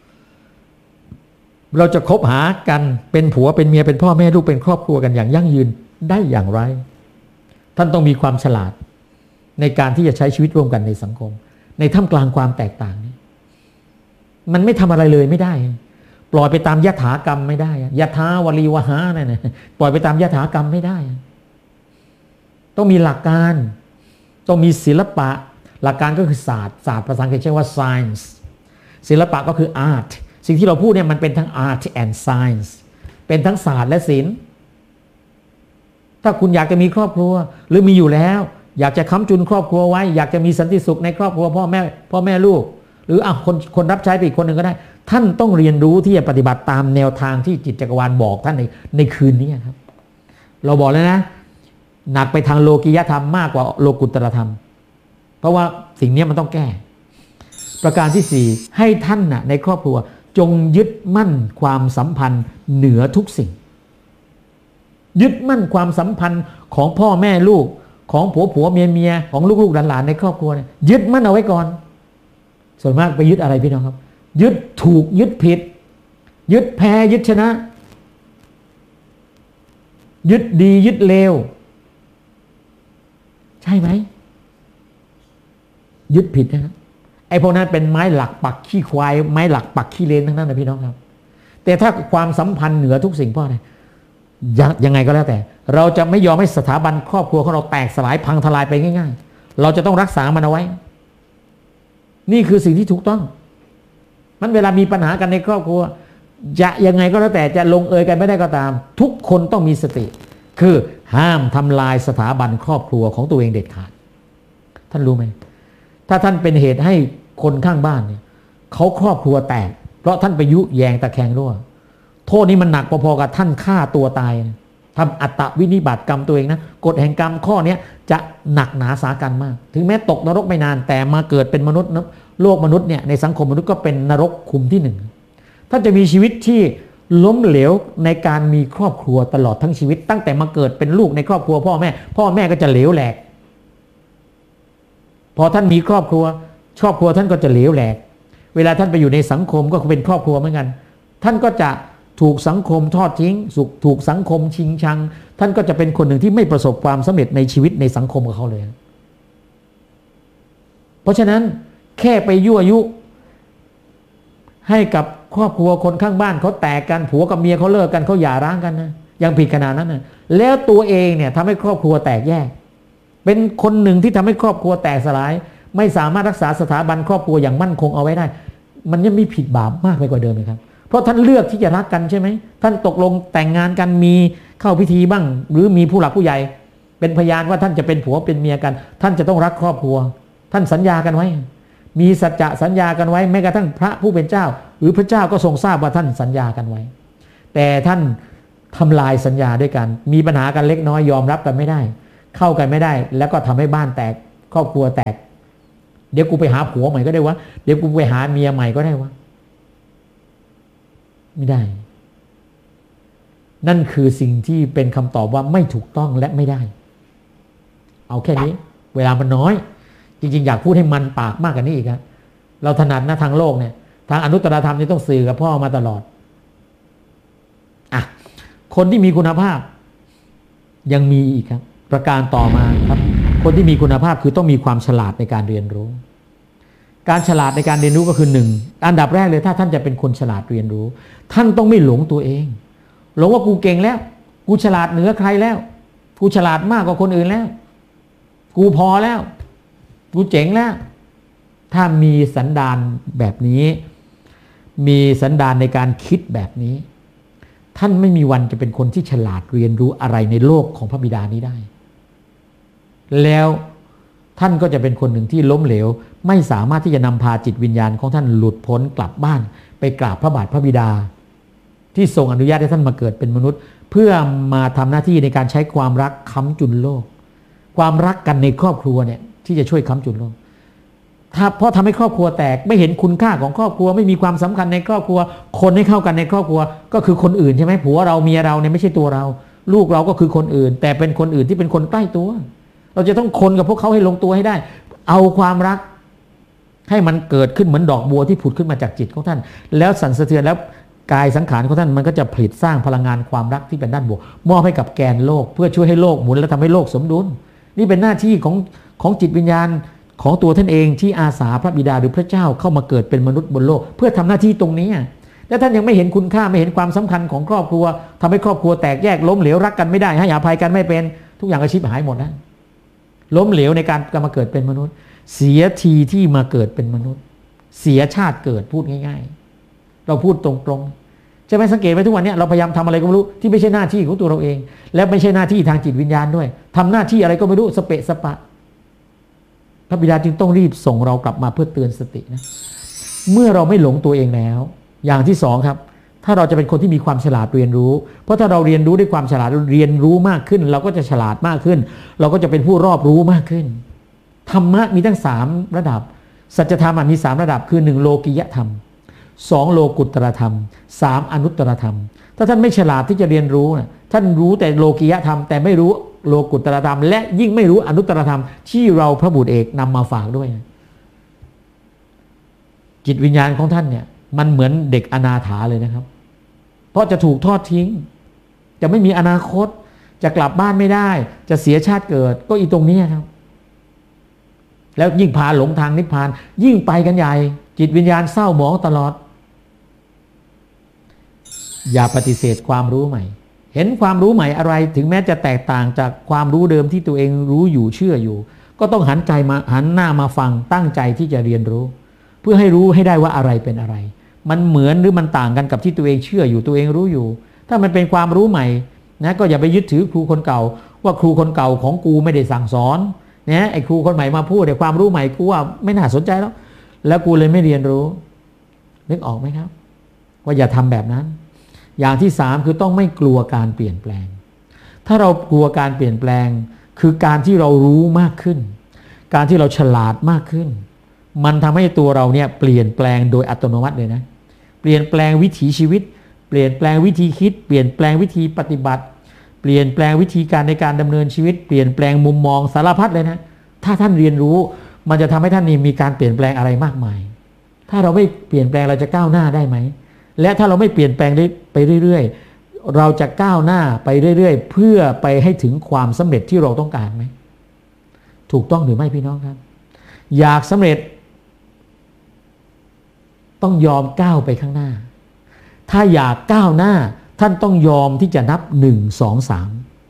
เราจะคบหากันเป็นผัวเป็นเมียเป็นพ่อแม่ลูกเป็นครอบครัวกันอย่างยั่งยืนได้อย่างไรท่านต้องมีความฉลาดในการที่จะใช้ชีวิตร่วมกันในสังคมในท่ามกลางความแตกต่างนี้มันไม่ทำอะไรเลยไม่ได้ปล่อยไปตามยถากรรมไม่ได้ยถาวลีวหานั่นนะปล่อยไปตามยถากรรมไม่ได้ต้องมีหลักการต้องมีศิลปะหลักการก็คือศาสตร์ศาสตร์ภาษาอังกฤษใช้ว่า science ศิลปะก็คือ art สิ่งที่เราพูดเนี่ยมันเป็นทั้ง art and science เป็นทั้งศาสตร์และศิลป์ถ้าคุณอยากจะมีครอบครัวหรือมีอยู่แล้วอยากจะค้ำจุนครอบครัวไว้อยากจะมีสันติสุขในครอบครัวพ่อแม่พ่อแม่ลูกหรืออ่ะคนคนรับใช้ไปอีกคนหนึ่งก็ได้ท่านต้องเรียนรู้ที่จะปฏิบัติตามแนวทางที่จิตจักรวาลบอกท่านในในคืนนี้ครับเราบอกแล้วนะหนักไปทางโลกิยธรรมมากกว่าโลกุตตรธรรมเพราะว่าสิ่งนี้มันต้องแก้ประการที่สี่ให้ท่านน่ะในครอบครัวจงยึดมั่นความสัมพันธ์เหนือทุกสิ่งยึดมั่นความสัมพันธ์ของพ่อแม่ลูกของผัวผัวเมียเมียของลูกๆหลานๆในครอบครัวเนี่ยยึดมั่นเอาไว้ก่อนส่วนมากไปยึดอะไรพี่น้องครับยึดถูกยึดผิดยึดแพ้ยึดชนะยึดดียึดเลวใช่ไหมยึดผิดนะครับไอ้พวกนั้นเป็นไม้หลักปักขี้ควายไม้หลักปักขี้เลนทั้งนั้นนะพี่น้องครับแต่ถ้าความสัมพันธ์เหนือทุกสิ่งเพราะอะไรยังไงก็แล้วแต่เราจะไม่ยอมให้สถาบันครอบครัวของเราแตกสลายพังทลายไปง่ายๆเราจะต้องรักษามันเอาไว้นี่คือสิ่งที่ถูกต้องมันเวลามีปัญหากันในครอบครัวจะยังไงก็แล้วแต่จะลงเอยกันไม่ได้ก็ตามทุกคนต้องมีสติคือห้ามทำลายสถาบันครอบครัวของตัวเองเด็ดขาดท่านรู้ไหมถ้าท่านเป็นเหตุให้คนข้างบ้านเนี่ยเขาครอบครัวแตกเพราะท่านไปยุแยงตะแคงรั่วโทษนี้มันหนักพอๆกับท่านฆ่าตัวตายนะทำอัตตวินิบาตกรรมตัวเองนะกฎแห่งกรรมข้อนี้จะหนักหนาสากันมากถึงแม้ตกนรกไม่นานแต่มาเกิดเป็นมนุษย์นะโลกมนุษย์เนี่ยในสังคมมนุษย์ก็เป็นนรกขุมที่หนึ่งท่านจะมีชีวิตที่ล้มเหลวในการมีครอบครัวตลอดทั้งชีวิตตั้งแต่มาเกิดเป็นลูกในครอบครัวพ่อแม่พ่อแม่ก็จะเหลวแหลกพอท่านมีครอบครัวครอบครัวท่านก็จะเหลวแหลกเวลาท่านไปอยู่ในสังคมก็เป็นครอบครัวเหมือนกันท่านก็จะถูกสังคมทอดทิ้งถูกสังคมชิงชังท่านก็จะเป็นคนหนึ่งที่ไม่ประสบความสำเร็จในชีวิตในสังคมกับเขาเลยเพราะฉะนั้นแค่ไปยั่วยุให้กับครอบครัวคนข้างบ้านเขาแตกกันผัวกับเมียเขาเลิกกันเขาหย่าร้างกันนะยังผิดขนาดนั้นนะแล้วตัวเองเนี่ยทำให้ครอบครัวแตกแยกเป็นคนหนึ่งที่ทำให้ครอบครัวแตกสลายไม่สามารถรักษาสถาบันครอบครัวอย่างมั่นคงเอาไว้ได้มันยังมีผิดบาปมากไปกว่าเดิมเลยครับเพราะท่านเลือกที่จะรักกันใช่ไหมท่านตกลงแต่งงานกันมีเข้าพิธีบ้างหรือมีผู้หลักผู้ใหญ่เป็นพยานว่าท่านจะเป็นผัวเป็นเมียกันท่านจะต้องรักครอบครัวท่านสัญญากันไว้มีสัจจะสัญญากันไว้แม้กระทั่งพระผู้เป็นเจ้าหรือพระเจ้าก็ทรงทราบว่าท่านสัญญากันไว้แต่ท่านทำลายสัญญาด้วยกันมีปัญหากันเล็กน้อยยอมรับกันไม่ได้เข้ากันไม่ได้แล้วก็ทำให้บ้านแตกครอบครัวแตกเดี๋ยวกูไปหาผัวใหม่ก็ได้วะเดี๋ยวกูไปหาเมียใหม่ก็ได้วะไม่ได้นั่นคือสิ่งที่เป็นคำตอบว่าไม่ถูกต้องและไม่ได้เอาแค่นี้เวลามันน้อยจริงๆอยากพูดให้มันปากมากกว่านี้อีกครับเราถนัดนะทางโลกเนี่ยทางอนุตตรธรรมนี่ต้องสื่อกับพ่อมาตลอดอ่ะคนที่มีคุณภาพยังมีอีกครับประการต่อมาครับคนที่มีคุณภาพคือต้องมีความฉลาดในการเรียนรู้การฉลาดในการเรียนรู้ก็คือหนึ่งอันดับแรกเลยถ้าท่านจะเป็นคนฉลาดเรียนรู้ท่านต้องไม่หลงตัวเองหลงว่ากูเก่งแล้วกูฉลาดเหนือใครแล้วกูฉลาดมากกว่าคนอื่นแล้วกูพอแล้วกูเจ๋งแล้วถ้ามีสันดานแบบนี้มีสันดานในการคิดแบบนี้ท่านไม่มีวันจะเป็นคนที่ฉลาดเรียนรู้อะไรในโลกของพระบิดานี้ได้แล้วท่านก็จะเป็นคนหนึ่งที่ล้มเหลวไม่สามารถที่จะนำพาจิตวิญญาณของท่านหลุดพ้นกลับบ้านไปกราบพระบาทพระบิดาที่ทรงอนุญาตให้ท่านมาเกิดเป็นมนุษย์เพื่อมาทำหน้าที่ในการใช้ความรักค้ำจุนโลกความรักกันในครอบครัวเนี่ยที่จะช่วยค้ำจุนโลกถ้าเพราะทำให้ครอบครัวแตกไม่เห็นคุณค่าของครอบครัวไม่มีความสำคัญในครอบครัวคนให้เข้ากันในครอบครัวก็คือคนอื่นใช่ไหมผัวเราเมียเราเนี่ยไม่ใช่ตัวเราลูกเราก็คือคนอื่นแต่เป็นคนอื่นที่เป็นคนใกล้ตัวเราจะต้องคนกับพวกเขาให้ลงตัวให้ได้เอาความรักให้มันเกิดขึ้นเหมือนดอกบัวที่ผุดขึ้นมาจากจิตของท่านแล้วสั่นสะเทือนแล้วกายสังขารของท่านมันก็จะผลิตสร้างพลังงานความรักที่เป็นด้านบวกมอบให้กับแกนโลกเพื่อช่วยให้โลกหมุนและทำให้โลกสมดุลนี่เป็นหน้าที่ของของจิตวิญญาณของตัวท่านเองที่อาสาพระบิดาหรือพระเจ้าเข้ามาเกิดเป็นมนุษย์บนโลกเพื่อทำหน้าที่ตรงนี้และท่านยังไม่เห็นคุณค่าไม่เห็นความสำคัญของครอบครัวทำให้ครอบครัวแตกแยกล้มเหลวรักกันไม่ได้ให้อภัยกันไม่เป็นทุกอย่างก็ชิบหายหมดนะล้มเหลวในการมาเกิดเป็นมนุษย์เสียทีที่มาเกิดเป็นมนุษย์เสียชาติเกิดพูดง่ายๆเราพูดตรงๆใช่ไหมสังเกตไหมทุกวันนี้เราพยายามทำอะไรก็ไม่รู้ที่ไม่ใช่หน้าที่ของตัวเราเองและไม่ใช่หน้าที่ทางจิตวิญญาณด้วยทำหน้าที่อะไรก็ไม่รู้สเปะสปะพระบิดาจึงต้องรีบส่งเรากลับมาเพื่อเตือนสตินะเมื่อเราไม่หลงตัวเองแล้วอย่างที่สองครับถ้าเราจะเป็นคนที่มีความฉลาดเรียนรู้เพราะถ้าเราเรียนรู้ด้วยความฉลาดเรียนรู้มากขึ้นเราก็จะฉลาดมากขึ้นเราก็จะเป็นผู้รอบรู้มากขึ้นธรรมะมีทั้งสามระดับสัจธรรมมีสามระดับคือหนึ่งโลกิยธรรมสองโลกุตตรธรรมสามอนุตตรธรรมถ้าท่านไม่ฉลาดที่จะเรียนรู้นะท่านรู้แต่โลกิยธรรมแต่ไม่รู้โลกุตตรธรรมและยิ่งไม่รู้อนุตตรธรรมที่เราพระบุตรเอกนำมาฝากด้วยจิตวิญญาณของท่านเนี่ยมันเหมือนเด็กอนาถาเลยนะครับเพราะจะถูกทอดทิ้งจะไม่มีอนาคตจะกลับบ้านไม่ได้จะเสียชาติเกิดก็อีตรงนี้ครับแล้วยิ่งพาหลงทางนิพพานยิ่งไปกันใหญ่จิตวิญญาณเศร้าหมองตลอดอย่าปฏิเสธความรู้ใหม่เห็นความรู้ใหม่อะไรถึงแม้จะแตกต่างจากความรู้เดิมที่ตัวเองรู้อยู่เชื่ออยู่ก็ต้องหันใจมาหันหน้ามาฟังตั้งใจที่จะเรียนรู้เพื่อให้รู้ให้ได้ว่าอะไรเป็นอะไรมันเหมือนหรือมันต่างกันกับที่ตัวเองเชื่ออยู่ตัวเองรู้อยู่ถ้ามันเป็นความรู้ใหม่นะก็อย่าไปยึดถือครูคนเก่าว่าครูคนเก่าของกูไม่ได้สั่งสอนนะไอ้ครูคนใหม่มาพูดแต่ความรู้ใหม่กูว่าไม่น่าสนใจแล้วแล้วกูเลยไม่เรียนรู้นึกออกไหมครับว่าอย่าทำแบบนั้นอย่างที่สามคือต้องไม่กลัวการเปลี่ยนแปลงถ้าเรากลัวการเปลี่ยนแปลงคือการที่เรารู้มากขึ้นการที่เราฉลาดมากขึ้นมันทำให้ตัวเราเนี่ยเปลี่ยนแปลงโดยอัตโนมัติเลยนะเปลี่ยนแปลงวิถีชีวิตเปลี่ยนแปลงวิธีคิดเปลี่ยนแปลงวิธีปฏิบัติเปลี่ยนแปลงวิธีการในการดำเนินชีวิตเปลี่ยนแปลงมุมมองสารพัดเลยนะถ้าท่านเรียนรู้มันจะทำให้ท่านนี่มีการเปลี่ยนแปลงอะไรมากมายถ้าเราไม่เปลี่ยนแปลงเราจะก้าวหน้าได้ไหมและถ้าเราไม่เปลี่ยนแปลงไปเรื่อยๆเราจะก้าวหน้าไปเรื่อยๆเพื่อไปให้ถึงความสำเร็จที่เราต้องการไหมถูกต้องหรือไม่พี่น้องครับอยากสำเร็จต้องยอมก้าวไปข้างหน้าถ้าอยากก้าวหน้าท่านต้องยอมที่จะนับหนึ่ง สอง สาม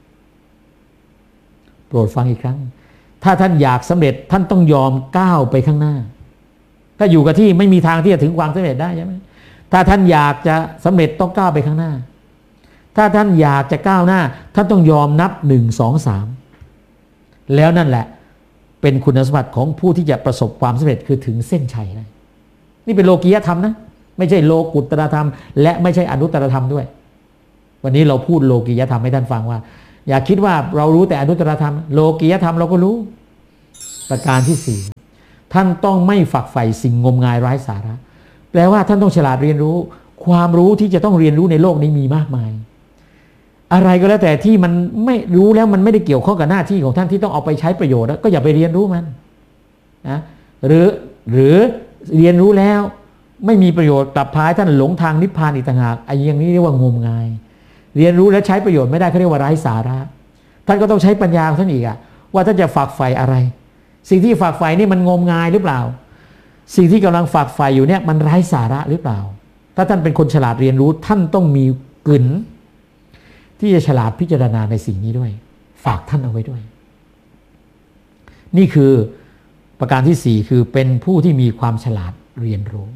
โปรดฟังอีกครั้งถ้าท่านอยากสำเร็จท่านต้องยอมก้าวไปข้างหน้าถ้าอยู่กับที่ไม่มีทางที่จะถึงความสำเร็จได้ใช่ไหมถ้าท่านอยากจะสำเร็จต้องก้าวไปข้างหน้าถ้าท่านอยากจะก้าวหน้าท่านต้องยอมนับหนึ่ง สอง สามแล้วนั่นแหละเป็นคุณสมบัติของผู้ที่จะประสบความสำเร็จคือถึงเส้นชัยนะนี่เป็นโลกียธรรมนะไม่ใช่โลกุตตรธรรมและไม่ใช่อนุตตรธรรมด้วยวันนี้เราพูดโลกียธรรมให้ท่านฟังว่าอย่าคิดว่าเรารู้แต่อนุตตรธรรมโลกียธรรมเราก็รู้ประการที่สี่ท่านต้องไม่ฝักใฝ่สิ่งงมงายไร้สาระแปลว่าท่านต้องฉลาดเรียนรู้ความรู้ที่จะต้องเรียนรู้ในโลกนี้มีมากมายอะไรก็แล้วแต่ที่มันไม่รู้แล้วมันไม่ได้เกี่ยวข้องกับหน้าที่ของท่านที่ต้องเอาไปใช้ประโยชน์ก็อย่าไปเรียนรู้มันนะหรือหรือเรียนรู้แล้วไม่มีประโยชน์กลับพาท่านหลงทางนิพพานอีกต่างหากไอ้อย่างนี้เรียกว่างมงายเรียนรู้แล้วใช้ประโยชน์ไม่ได้เขาเรียกว่าไร้สาระท่านก็ต้องใช้ปัญญาของท่านอีกอะว่าท่านจะฝักใฝ่อะไรสิ่งที่ฝักใฝ่นี่มันงมงายหรือเปล่าสิ่งที่กำลังฝักใฝ่อยู่เนี่ยมันไร้สาระหรือเปล่าถ้าท่านเป็นคนฉลาดเรียนรู้ท่านต้องมีกลืนที่จะฉลาดพิจารณาในสิ่งนี้ด้วยฝากท่านเอาไว้ด้วยนี่คือประการที่สี่คือเป็นผู้ที่มีความฉลาดเรียนรู้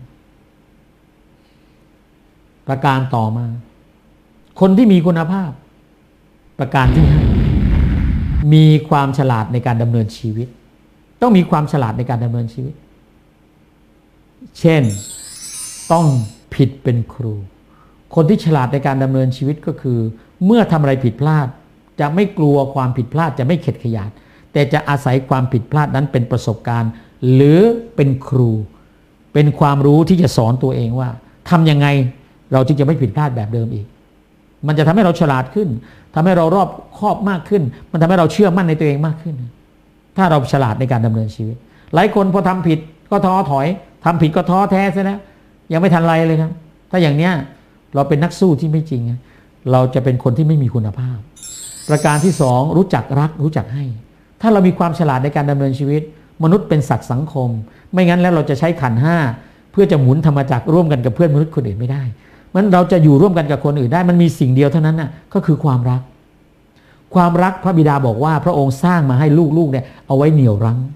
ประการต่อมาคนที่มีคุณภาพประการที่ห้ามีความฉลาดในการดำเนินชีวิตต้องมีความฉลาดในการดำเนินชีวิตเช่นต้องผิดเป็นครูคนที่ฉลาดในการดำเนินชีวิตก็คือเมื่อทำอะไรผิดพลาดจะไม่กลัวความผิดพลาดจะไม่เข็ดขยาดแต่จะอาศัยความผิดพลาดนั้นเป็นประสบการณ์หรือเป็นครูเป็นความรู้ที่จะสอนตัวเองว่าทำยังไงเราจึงจะไม่ผิดพลาดแบบเดิมอีกมันจะทำให้เราฉลาดขึ้นทำให้เรารอบคอบมากขึ้นมันทำให้เราเชื่อมั่นในตัวเองมากขึ้นถ้าเราฉลาดในการดำเนินชีวิตหลายคนพอทำผิดก็ท้อถอยทำผิดก็ท้อแท้ซะแล้วยังไม่ทันไรเลยครับถ้าอย่างเนี้ยเราเป็นนักสู้ที่ไม่จริงเราจะเป็นคนที่ไม่มีคุณภาพประการที่สองรู้จักรักรู้จักให้ถ้าเรามีความฉลาดในการดำเนินชีวิตมนุษย์เป็นสัตว์สังคมไม่งั้นแล้วเราจะใช้ขันธ์ห้าเพื่อจะหมุนธรรมจักรร่วมกันกับเพื่อนมนุษย์คนอื่นไม่ได้มันเราจะอยู่ร่วมกันกับคนอื่นได้มันมีสิ่งเดียวเท่านั้นน่ะก็คือความรักความรักพระบิดาบอกว่าพระองค์สร้างมาให้ลูกๆเนี่ยเอาไว้เหนี่ยวรั้ง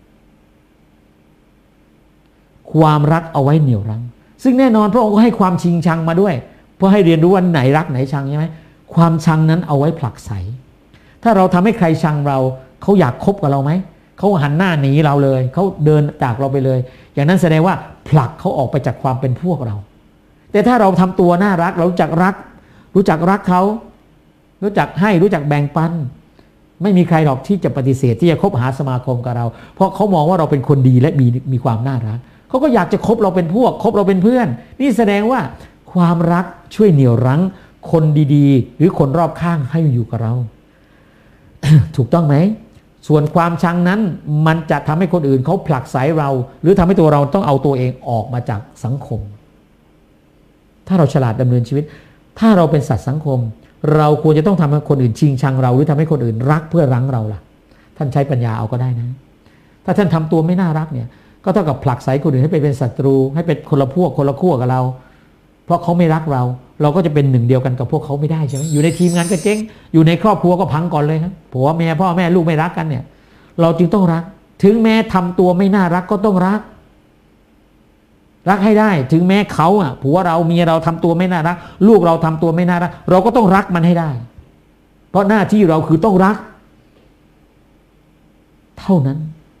ความรักเอาไว้เหนี่ยวรั้งซึ่งแน่นอนพระองค์ก็ให้ความชิงชังมาด้วยเพื่อให้เรียนรู้ว่าไหนรักไหนชังใช่ไหมความชังนั้นเอาไว้ผลักไสถ้าเราทำให้ใครชังเราเขาอยากคบกับเราไหมเขาหันหน้าหนีเราเลยเขาเดินจากเราไปเลยอย่างนั้นแสดงว่าผลักเขาออกไปจากความเป็นพวกเราแต่ถ้าเราทำตัวน่ารักเรารู้จักรักรู้จักรักเขารู้จักให้รู้จักแบ่งปันไม่มีใครหรอกที่จะปฏิเสธที่จะคบหาสมาคมกับเราเพราะเขามองว่าเราเป็นคนดีและมีมีความน่ารักเขาก็อยากจะคบเราเป็นพวกคบเราเป็นเพื่อนนี่แสดงว่าความรักช่วยเหนี่ยวรั้งคนดีๆหรือคนรอบข้างให้อยู่กับเรา ถูกต้องไหมส่วนความชังนั้นมันจะทำให้คนอื่นเขาผลักไสเราหรือทำให้ตัวเราต้องเอาตัวเองออกมาจากสังคมถ้าเราฉลาดดำเนินชีวิตถ้าเราเป็นสัตว์สังคมเราควรจะต้องทำให้คนอื่นชิงชังเราหรือทำให้คนอื่นรักเพื่อรั้งเราล่ะท่านใช้ปัญญาเอาก็ได้นะถ้าท่านทำตัวไม่น่ารักเนี่ยก็เท่ากับผลักไสคนอื่นให้ไปเป็นศัตรูให้เป็นคนละพวกคนละขั้วกับเราเพราะเขาไม่รักเราเราก็จะเป็นหนึ่งเดียวกันกับพวกเขาไม่ได้ใช่ไหมอยู่ในทีมงานก็เจ๊งอยู่ในครอบครัวก็พังก่อนเลยครับผัวแม่พ่อแม่ลูกไม่รักกันเนี่ยเราจึงต้องรักถึงแม้ทำตัวไม่น่ารักก็ต้องรักรักให้ได้ถึงแม้เขาอ่ะผัวเราเมียเราทำตัวไม่น่ารักลูกเราทำตัวไม่น่ารักเราก็ต้องรักมันให้ได้เพราะหน้าที่เราคือต้องรักเท่านั้น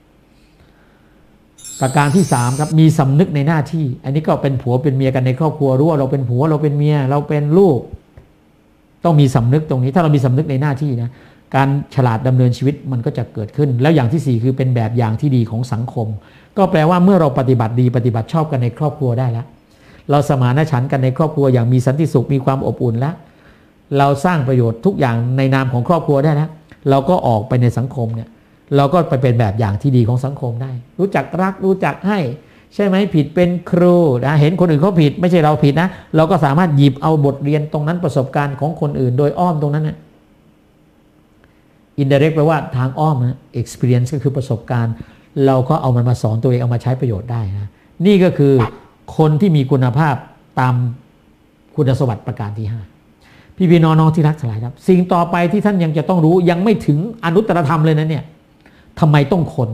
ประการที่สามครับมีสำนึกในหน้าที่อันนี้ก็เป็นผัวเป็นเมียกันในครอบครัวรู้ว่าเราเป็นผัวเราเป็นเมียเราเป็นลูกต้องมีสำนึกตรงนี้ถ้าเรามีสำนึกในหน้าที่นะการฉลาดดำเนินชีวิตมันก็จะเกิดขึ้นแล้วอย่างที่สี่คือเป็นแบบอย่างที่ดีของสังคมก็แปลว่าเมื่อเราปฏิบัติดีปฏิบัติชอบกันในครอบครัวได้แล้วเราสมานฉันท์กันในครอบครัวอย่างมีสันติสุขมีความอบอุ่นแล้วเราสร้างประโยชน์ทุกอย่างในนามของครอบครัวได้แล้วเราก็ออกไปในสังคมเนี่ยเราก็ไปเป็นแบบอย่างที่ดีของสังคมได้รู้จักรักรู้จักให้ใช่ไหมผิดเป็นครูนะเห็นคนอื่นเขาผิดไม่ใช่เราผิดนะเราก็สามารถหยิบเอาบทเรียนตรงนั้นประสบการณ์ของคนอื่นโดยอ้อมตรงนั้นนะ indirect แปลว่าทางอ้อมนะ experience ก็คือประสบการณ์เราก็เอามันมาสอนตัวเองเอามาใช้ประโยชน์ได้นะนี่ก็คือคนที่มีคุณภาพตามคุณสมบัติประการที่ห้าพี่พี่น้องๆที่รักสลายครับสิ่งต่อไปที่ท่านยังจะต้องรู้ยังไม่ถึงอนุตตรธรรมเลยนะเนี่ยทำไมต้องคน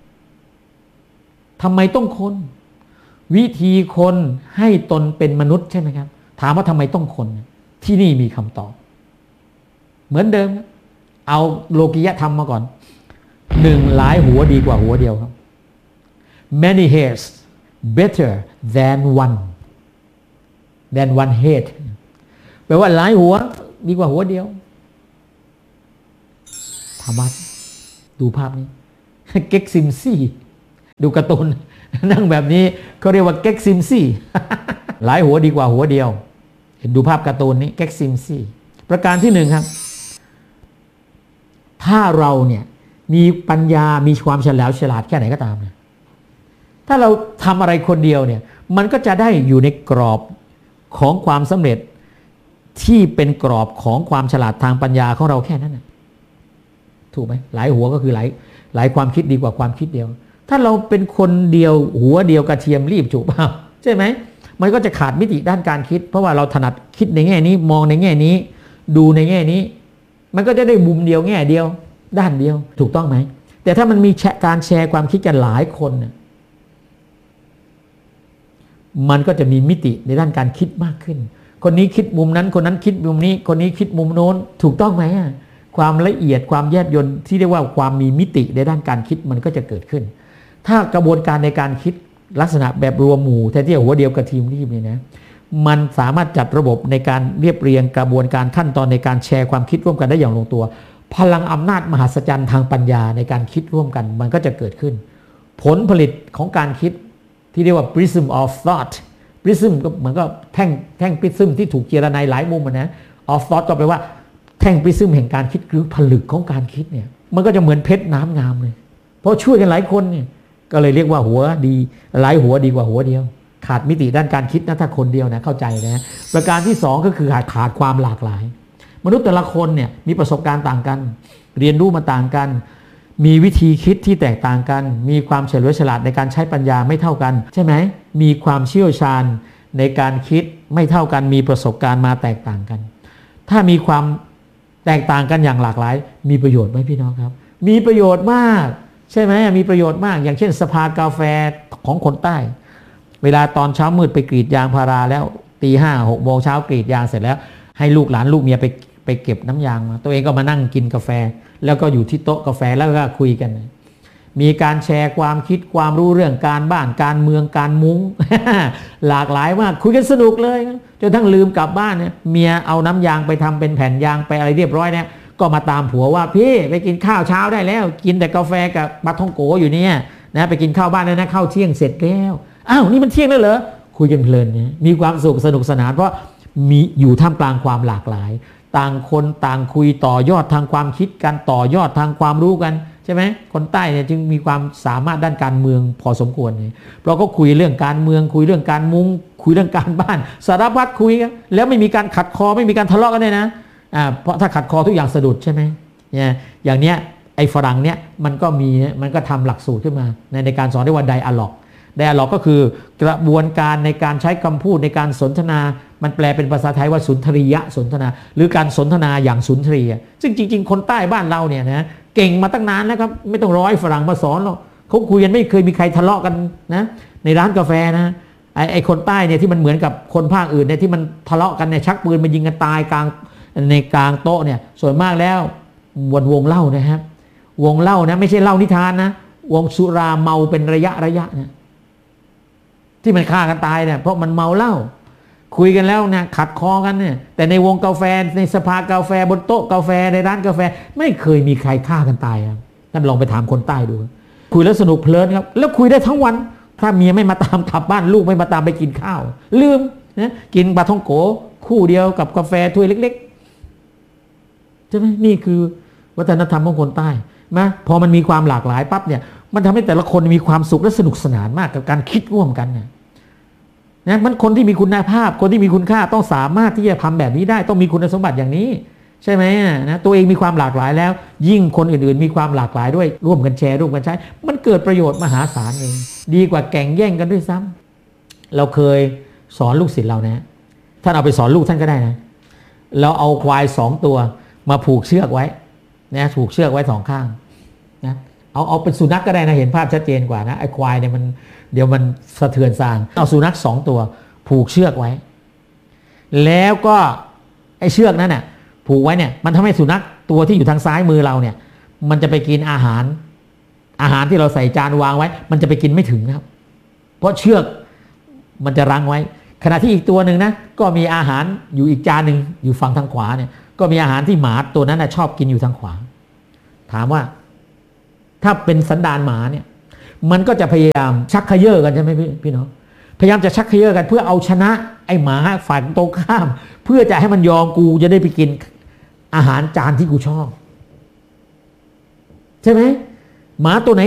ทำไมต้องคนวิธีคนให้ตนเป็นมนุษย์ใช่ไหมครับถามว่าทำไมต้องคนที่นี่มีคำตอบเหมือนเดิมเอาโลกิยธรรมมาก่อนหนึ่งหลายหัวดีกว่าหัวเดียวครับ many heads better than one than one head แปลว่าหลายหัวดีกว่าหัวเดียวธรรมะดูภาพนี้เก็กซิมซี่ดูการ์ตูนนั่งแบบนี้เขาเรียกว่าเก็กซิมซี่หลายหัวดีกว่าหัวเดียวเห็นดูภาพการ์ตูนนี้เก็กซิมซี่ประการที่หนึ่งครับถ้าเราเนี่ยมีปัญญามีความเฉลียวฉลาดแค่ไหนก็ตามนะถ้าเราทำอะไรคนเดียวเนี่ยมันก็จะได้อยู่ในกรอบของความสำเร็จที่เป็นกรอบของความฉลาดทางปัญญาของเราแค่นั้นนะถูกไหมหลายหัวก็คือหลายหลายความคิดดีกว่าความคิดเดียวถ้าเราเป็นคนเดียวหัวเดียวกระเทียมรีบถูกเปล่าใช่ไหมมันก็จะขาดมิติด้านการคิดเพราะว่าเราถนัดคิดในแง่นี้มองในแง่นี้ดูในแง่นี้มันก็จะได้มุมเดียวแง่เดียวด้านเดียวถูกต้องไหมแต่ถ้ามันมีการแชร์ความคิดกันหลายคนเนี่ยมันก็จะมีมิติในด้านการคิดมากขึ้นคนนี้คิดมุมนั้นคนนั้นคิดมุมนี้คนนี้คิดมุมโน้นถูกต้องไหมความละเอียดความแยบยลที่เรียกว่าความมีมิติในด้านการคิดมันก็จะเกิดขึ้นถ้ากระบวนการในการคิดลักษณะแบบรวมหมู่แทนที่หัวเดียวกับทีมรีบเนี่ยนะมันสามารถจัดระบบในการเรียบเรียงกระบวนการขั้นตอนในการแชร์ความคิดร่วมกันได้อย่างลงตัวพลังอำนาจมหัศจรรย์ทางปัญญาในการคิดร่วมกันมันก็จะเกิดขึ้นผลผลิตของการคิดที่เรียกว่า prism of thought prism ก็เหมือนกับแท่งแท่ง prism ที่ถูกเจรไนหลายมุมนะ of thought ก็แปลว่าแท่ง prism แห่งการคิดหรือผลึกของการคิดเนี่ยมันก็จะเหมือนเพชรน้ำงามเลยเพราะช่วยกันหลายคนเนี่ยก็เลยเรียกว่าหัวดีหลายหัวดีกว่าหัวเดียวขาดมิติด้านการคิดนะถ้าคนเดียวนะเข้าใจนะประการที่สองก็คือขาดขาดความหลากหลายมนุษย์แต่ละคนเนี่ยมีประสบการณ์ต่างกันเรียนรู้มาต่างกันมีวิธีคิดที่แตกต่างกันมีความเฉลียวฉลาดในการใช้ปัญญาไม่เท่ากันใช่ไหมมีความเชี่ยวชาญในการคิดไม่เท่ากันมีประสบการณ์มาแตกต่างกันถ้ามีความแตกต่างกันอย่างหลากหลายมีประโยชน์ไหมพี่น้องครับมีประโยชน์มากใช่ไหมมีประโยชน์มากอย่างเช่นสภากาแฟของคนใต้เวลาตอนเช้ามืดไปกรีดยางพาราแล้วตีห้าหกโมงเช้ากรีดยางเสร็จแล้วให้ลูกหลานลูกเมียไปไปเก็บน้ำยางมาตัวเองก็มานั่งกินกาแฟแล้วก็อยู่ที่โต๊ะกาแฟแล้วก็คุยกันมีการแชร์ความคิดความรู้เรื่องการบ้านการเมืองการมุ้ง หลากหลายมากคุยกันสนุกเลยจนทั้งลืมกลับบ้านเนี่ยเมียเอาน้ำยางไปทำเป็นแผ่นยางไปอะไรเรียบร้อยเนี่ยก็มาตามผัวว่าพี่ไปกินข้าวเช้าได้แล้วกินแต่กาแฟกับปลาท่องโกอยู่เนี่ยนะไปกินข้าวบ้านแล้วนะข้าวเที่ยงเสร็จแล้วอ้าวนี่มันเที่ยงแล้วเหรอคุยกันเพลินเนี่ยมีความสุขสนุกสนานเพราะมีอยู่ท่ามกลางความหลากหลายต่างคนต่างคุยต่อยอดทางความคิดกันต่อยอดทางความรู้กันใช่ไหมคนใต้เนี่ยจึงมีความสามารถด้านการเมืองพอสมควรเลยเพราะก็คุยเรื่องการเมืองคุยเรื่องการมุงคุยเรื่องการบ้านสารพัดคุยกันแล้วไม่มีการขัดคอไม่มีการทะเลาะกันเลยนะอ่าเพราะถ้าขัดคอทุกอย่างสะดุดใช่ไหมเนี่ยอย่างเนี้ยไอ้ฝรั่งเนี้ยมันก็มีมันก็ทำหลักสูตรขึ้นมาในในการสอนเรียกว่าไดอะล็อกไดอะล็อกก็คือกระบวนการในการใช้คำพูดในการสนทนามันแปลเป็นภาษาไทยว่าสุนทรียะสนทนาหรือการสนทนาอย่างสุนทรียะซึ่งจริงๆคนใต้บ้านเราเนี่ยนะเก่งมาตั้งนานแล้วครับไม่ต้องร้อยฝรั่งมาสอนหรอกเขาคุยกันไม่เคยมีใครทะเลาะกันนะในร้านกาแฟนะไอ้ไอ้คนใต้เนี่ยที่มันเหมือนกับคนภาคอื่นเนี่ยที่มันทะเลาะกันเนี่ยชักปืนมายิงกันตายกลางในกลางโต๊ะเนี่ยส่วนมากแล้ววนวงเล่านะครับวงเล่านะไม่ใช่เล่านิทานนะวงสุราเมาเป็นระยะระยะเนี่ยที่มันฆ่ากันตายเนี่ยเพราะมันเมาเหล้าคุยกันแล้วนะขัดคอกันเนี่ยแต่ในวงกาแฟในสภากาแฟบนโต๊ะกาแฟในร้านกาแฟไม่เคยมีใครฆ่ากันตายครับท่านลองไปถามคนใต้ดูคุยแล้วสนุกเพลินครับแล้วคุยได้ทั้งวันถ้าเมียไม่มาตามกลับบ้านลูกไม่มาตามไปกินข้าวลืมนะกินปลาท่องโกคู่เดียวกับกาแฟถ้วยเล็กๆใช่ไหมนี่คือวัฒนธรรมของคนใต้นะพอมันมีความหลากหลายปั๊บเนี่ยมันทำให้แต่ละคนมีความสุขและสนุกสนานมากกับการคิดร่วมกันเนี่ยนะมันคนที่มีคุณภาพคนที่มีคุณค่าต้องสามารถที่จะทำแบบนี้ได้ต้องมีคุณสมบัติอย่างนี้ใช่ไหมนะตัวเองมีความหลากหลายแล้วยิ่งคนอื่นๆมีความหลากหลายด้วยร่วมกันแชร์ร่วมกันใช้มันเกิดประโยชน์มหาศาลเองดีกว่าแข่งแย่งกันด้วยซ้ำเราเคยสอนลูกศิษย์เรานะท่านเอาไปสอนลูกท่านก็ได้นะเราเอาควายสองตัวมาผูกเชือกไว้นะผูกเชือกไว้สองข้างนะเอาเอาเป็นสุนัข ก็ได้นะเห็นภาพชัดเจนกว่านะไอ้ควายเนี่ยมันเดี๋ยวมันสะเทือนซางเอาสุนัขสองตัวผูกเชือกไว้แล้วก็ไอ้เชือกนั้นน่ะผูกไว้เนี่ยมันทำให้สุนัขตัวที่อยู่ทางซ้ายมือเราเนี่ยมันจะไปกินอาหารอาหารที่เราใส่จานวางไว้มันจะไปกินไม่ถึงครับเพราะเชือกมันจะรั้งไว้ขณะที่อีกตัวหนึ่งนะก็มีอาหารอยู่อีกจานหนึ่งอยู่ฝั่งทางขวาเนี่ยก็มีอาหารที่หมาตัวนั้นนะชอบกินอยู่ทางขวาถามว่าถ้าเป็นสันดานหมาเนี่ยมันก็จะพยายามชักเขย่อกันใช่ไหมพี่พี่น้องพยายามจะชักเขย่อกันเพื่อเอาชนะไอ้หมาฝ่ายตรงข้ามเพื่อจะให้มันยอมกูจะได้ไปกินอาหารจานที่กูชอบใช่ไหมหมาตัวไหน